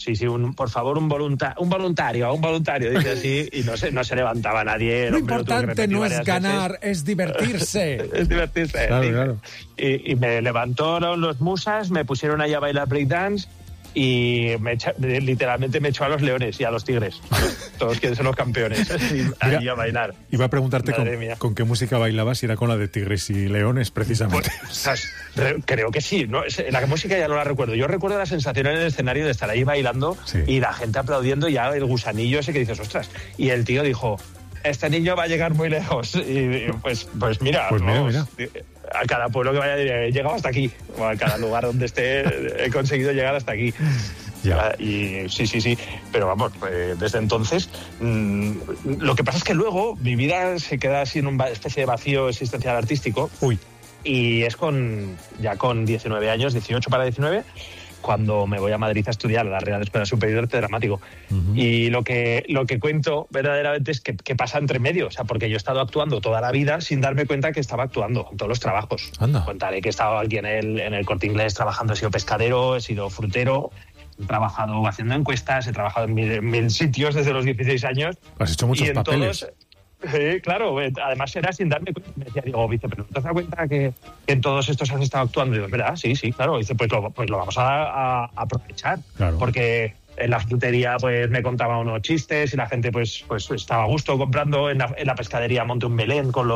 por favor, un voluntario, dice así, y no se levantaba nadie. Lo importante no es ganar, es divertirse. Es divertirse. Claro. Y me levantaron los musas, me pusieron ahí a bailar breakdance y literalmente me echó a los leones y a los tigres, todos que son los campeones, ahí a bailar. Iba a preguntarte con qué música bailabas, si era con la de tigres y leones, precisamente. Creo que sí, ¿no? La música ya no la recuerdo. Yo recuerdo la sensación en el escenario de estar ahí bailando y la gente aplaudiendo, ya el gusanillo ese que dices, ostras. Y el tío dijo, este niño va a llegar muy lejos. Y pues mira. Mira. A cada pueblo que vaya diré, he llegado hasta aquí. O a cada lugar donde esté he conseguido llegar hasta aquí. Ya. Y sí. Pero vamos, desde entonces... lo que pasa es que luego mi vida se queda así en una especie de vacío existencial artístico. Uy. Y es ya con 19 años, 18 para 19... cuando me voy a Madrid a estudiar a la Real Escuela Superior de Arte Dramático. Y lo que cuento verdaderamente es que pasa entre medio, o sea, porque yo he estado actuando toda la vida sin darme cuenta que estaba actuando en todos los trabajos. Anda. Contaré que he estado aquí en el Corte Inglés trabajando, he sido pescadero, he sido frutero, he trabajado haciendo encuestas, he trabajado en mil sitios desde los 16 años. Has hecho muchos papeles. Todos, claro, además era sin darme cuenta. Me decía, digo, Vice, ¿pero no te das cuenta que en todos estos has estado actuando? Y digo, ¿verdad? Sí, claro. Y dice, pues lo vamos a aprovechar. Claro. Porque en la frutería pues me contaba unos chistes y la gente pues estaba a gusto comprando. En la pescadería monté un Belén con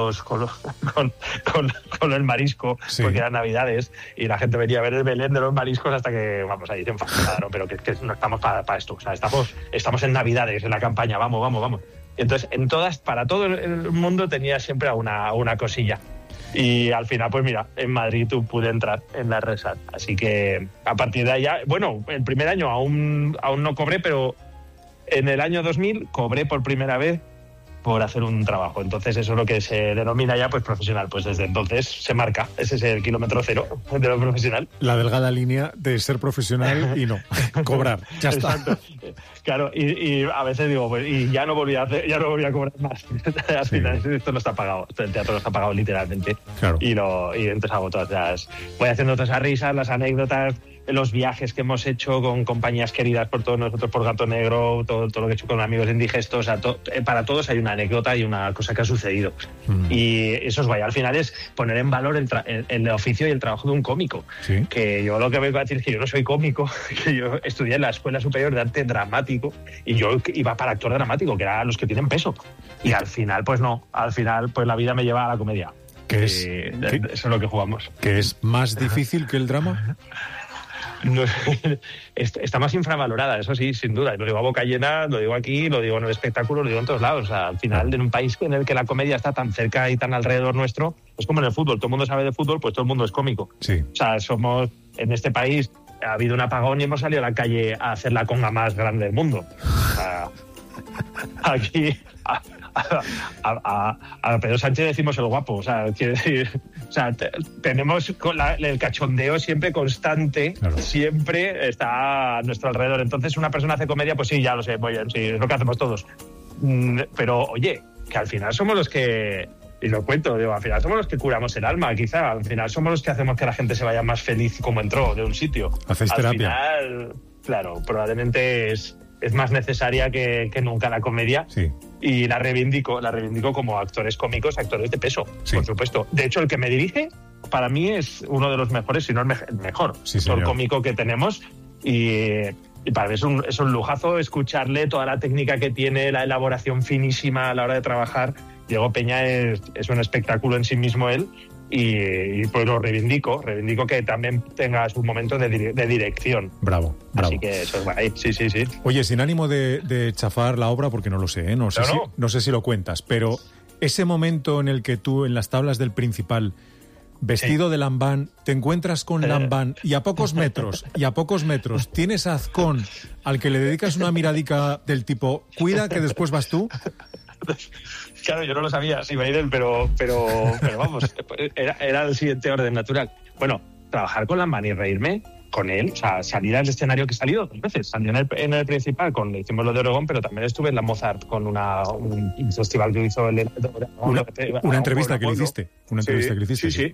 el marisco, porque eran Navidades, y la gente venía a ver el Belén de los mariscos hasta que, vamos, ahí se enfadaron, pero que no estamos para esto. O sea, estamos en Navidades, en la campaña, vamos. Entonces, para todo el mundo tenía siempre una cosilla. Y al final, pues mira, en Madrid pude entrar en la RESAT. Así que a partir de allá, bueno, el primer año aún no cobré, pero en el año 2000 cobré por primera vez por hacer un trabajo. Entonces eso es lo que se denomina ya pues profesional. Pues desde entonces se marca. Ese es el kilómetro cero de lo profesional. La delgada línea de ser profesional y no cobrar. Ya está. Exacto. Claro, y a veces digo, pues, y ya no volví a cobrar más. Al final esto no está pagado. El teatro no está pagado literalmente. Claro. Y entonces hago voy haciendo todas esas risas, las anécdotas, los viajes que hemos hecho con compañías queridas por todos nosotros, por Gato Negro, todo lo que he hecho con amigos indigestos. O sea, para todos hay una anécdota y una cosa que ha sucedido. Y eso es guay. Al final es poner en valor el oficio y el trabajo de un cómico. ¿Sí? Que yo lo que vengo a decir es que yo no soy cómico, que yo estudié en la Escuela Superior de Arte Dramático y yo iba para actor dramático, que eran los que tienen peso. Y al final, pues no. Al final, pues la vida me lleva a la comedia. Eso es lo que jugamos. ¿Que es más difícil que el drama? No, está más infravalorada, eso sí, sin duda. Lo digo a boca llena, lo digo aquí, lo digo en el espectáculo, lo digo en todos lados. O sea, al final, en un país en el que la comedia está tan cerca y tan alrededor nuestro, es como en el fútbol. Todo el mundo sabe de fútbol, pues todo el mundo es cómico. Sí. O sea, somos, en este país, ha habido un apagón y hemos salido a la calle a hacer la conga más grande del mundo. O sea, aquí... A Pedro Sánchez decimos el guapo, o sea, quiere decir, tenemos el cachondeo siempre constante, claro. Siempre está a nuestro alrededor. Entonces, una persona hace comedia, pues sí, ya lo sé, muy bien, sí, es lo que hacemos todos. Pero, oye, que al final somos los que, y lo cuento, digo, al final somos los que curamos el alma, quizá, al final somos los que hacemos que la gente se vaya más feliz como entró de un sitio. ¿Hacéis terapia? Al final, claro, probablemente es más necesaria que nunca la comedia. Sí. Y la reivindico como actores cómicos, actores de peso, sí. Por supuesto. De hecho, el que me dirige, para mí es uno de los mejores, si no el mejor actor cómico que tenemos. Y para mí es un lujazo escucharle toda la técnica que tiene, la elaboración finísima a la hora de trabajar. Diego Peña es un espectáculo en sí mismo él. Y pues lo reivindico que también tenga su momento de dirección. Bravo. Así que eso es guay, sí. Oye, sin ánimo de chafar la obra, porque no lo sé, no sé si lo cuentas, pero ese momento en el que tú, en las tablas del Principal, vestido de Lambán, te encuentras con Lambán y a pocos metros tienes a Azcón al que le dedicas una miradica del tipo, cuida que después vas tú. Claro, yo no lo sabía si iba a ir él, pero vamos, era el siguiente orden natural. Bueno, trabajar con Lambán y reírme con él, o sea, salir al escenario que he salido 2 veces. Salí en el Principal, hicimos lo de Oregón, pero también estuve en la Mozart con un festival que hizo una entrevista que le hiciste. Sí.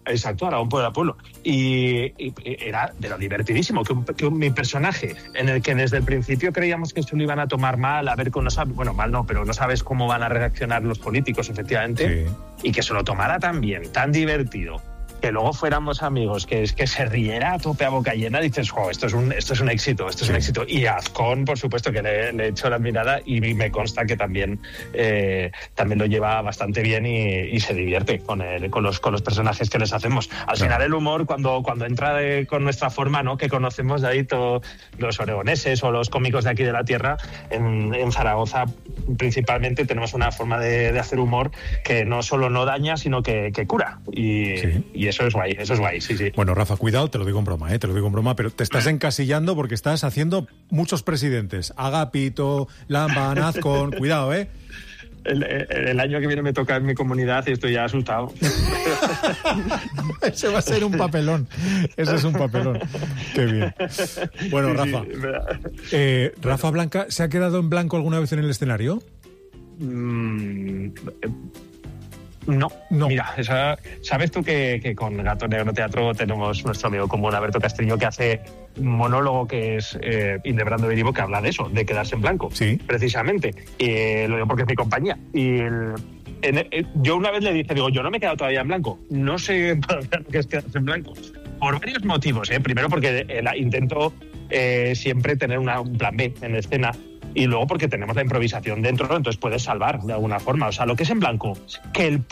Exacto, Aragón Puebla Pueblo. Y era de lo divertidísimo que mi personaje, en el que desde el principio creíamos que se lo iban a tomar mal, a ver cómo mal no, pero no sabes cómo van a reaccionar los políticos, efectivamente, y que se lo tomara tan bien, tan divertido, que luego fuéramos amigos, que se riera a tope a boca llena, dices, esto es un éxito, es un éxito. Y a Azcón, por supuesto, que le he hecho la mirada y me consta que también lo lleva bastante bien y se divierte con los personajes que les hacemos. Al final el humor, cuando entra con nuestra forma, ¿no?, que conocemos de ahí todos los oregoneses o los cómicos de aquí de la tierra, en Zaragoza principalmente tenemos una forma de hacer humor que no solo no daña, sino que cura. Y eso es guay, sí. Bueno, Rafa, cuidado, te lo digo en broma, pero te estás encasillando porque estás haciendo muchos presidentes. Agapito, Lamban, Azcón, cuidado, ¿eh? El año que viene me toca en mi comunidad y estoy ya asustado. Ese va a ser un papelón. Ese es un papelón. Qué bien. Bueno, Rafa. ¿Rafa Blanca se ha quedado en blanco alguna vez en el escenario? No. Mira, sabes tú que con Gato Negro Teatro tenemos nuestro amigo común Alberto Castillo, que hace un monólogo que es Indebrando Vivo, que habla de eso, de quedarse en blanco, precisamente. Lo digo porque es mi compañía. Y yo una vez le dije, yo no me he quedado todavía en blanco. No sé lo que es quedarse en blanco. Por varios motivos. Primero porque intento siempre tener un plan B en escena. Y luego porque tenemos la improvisación dentro, entonces puedes salvar de alguna forma. O sea, lo que es en blanco, que el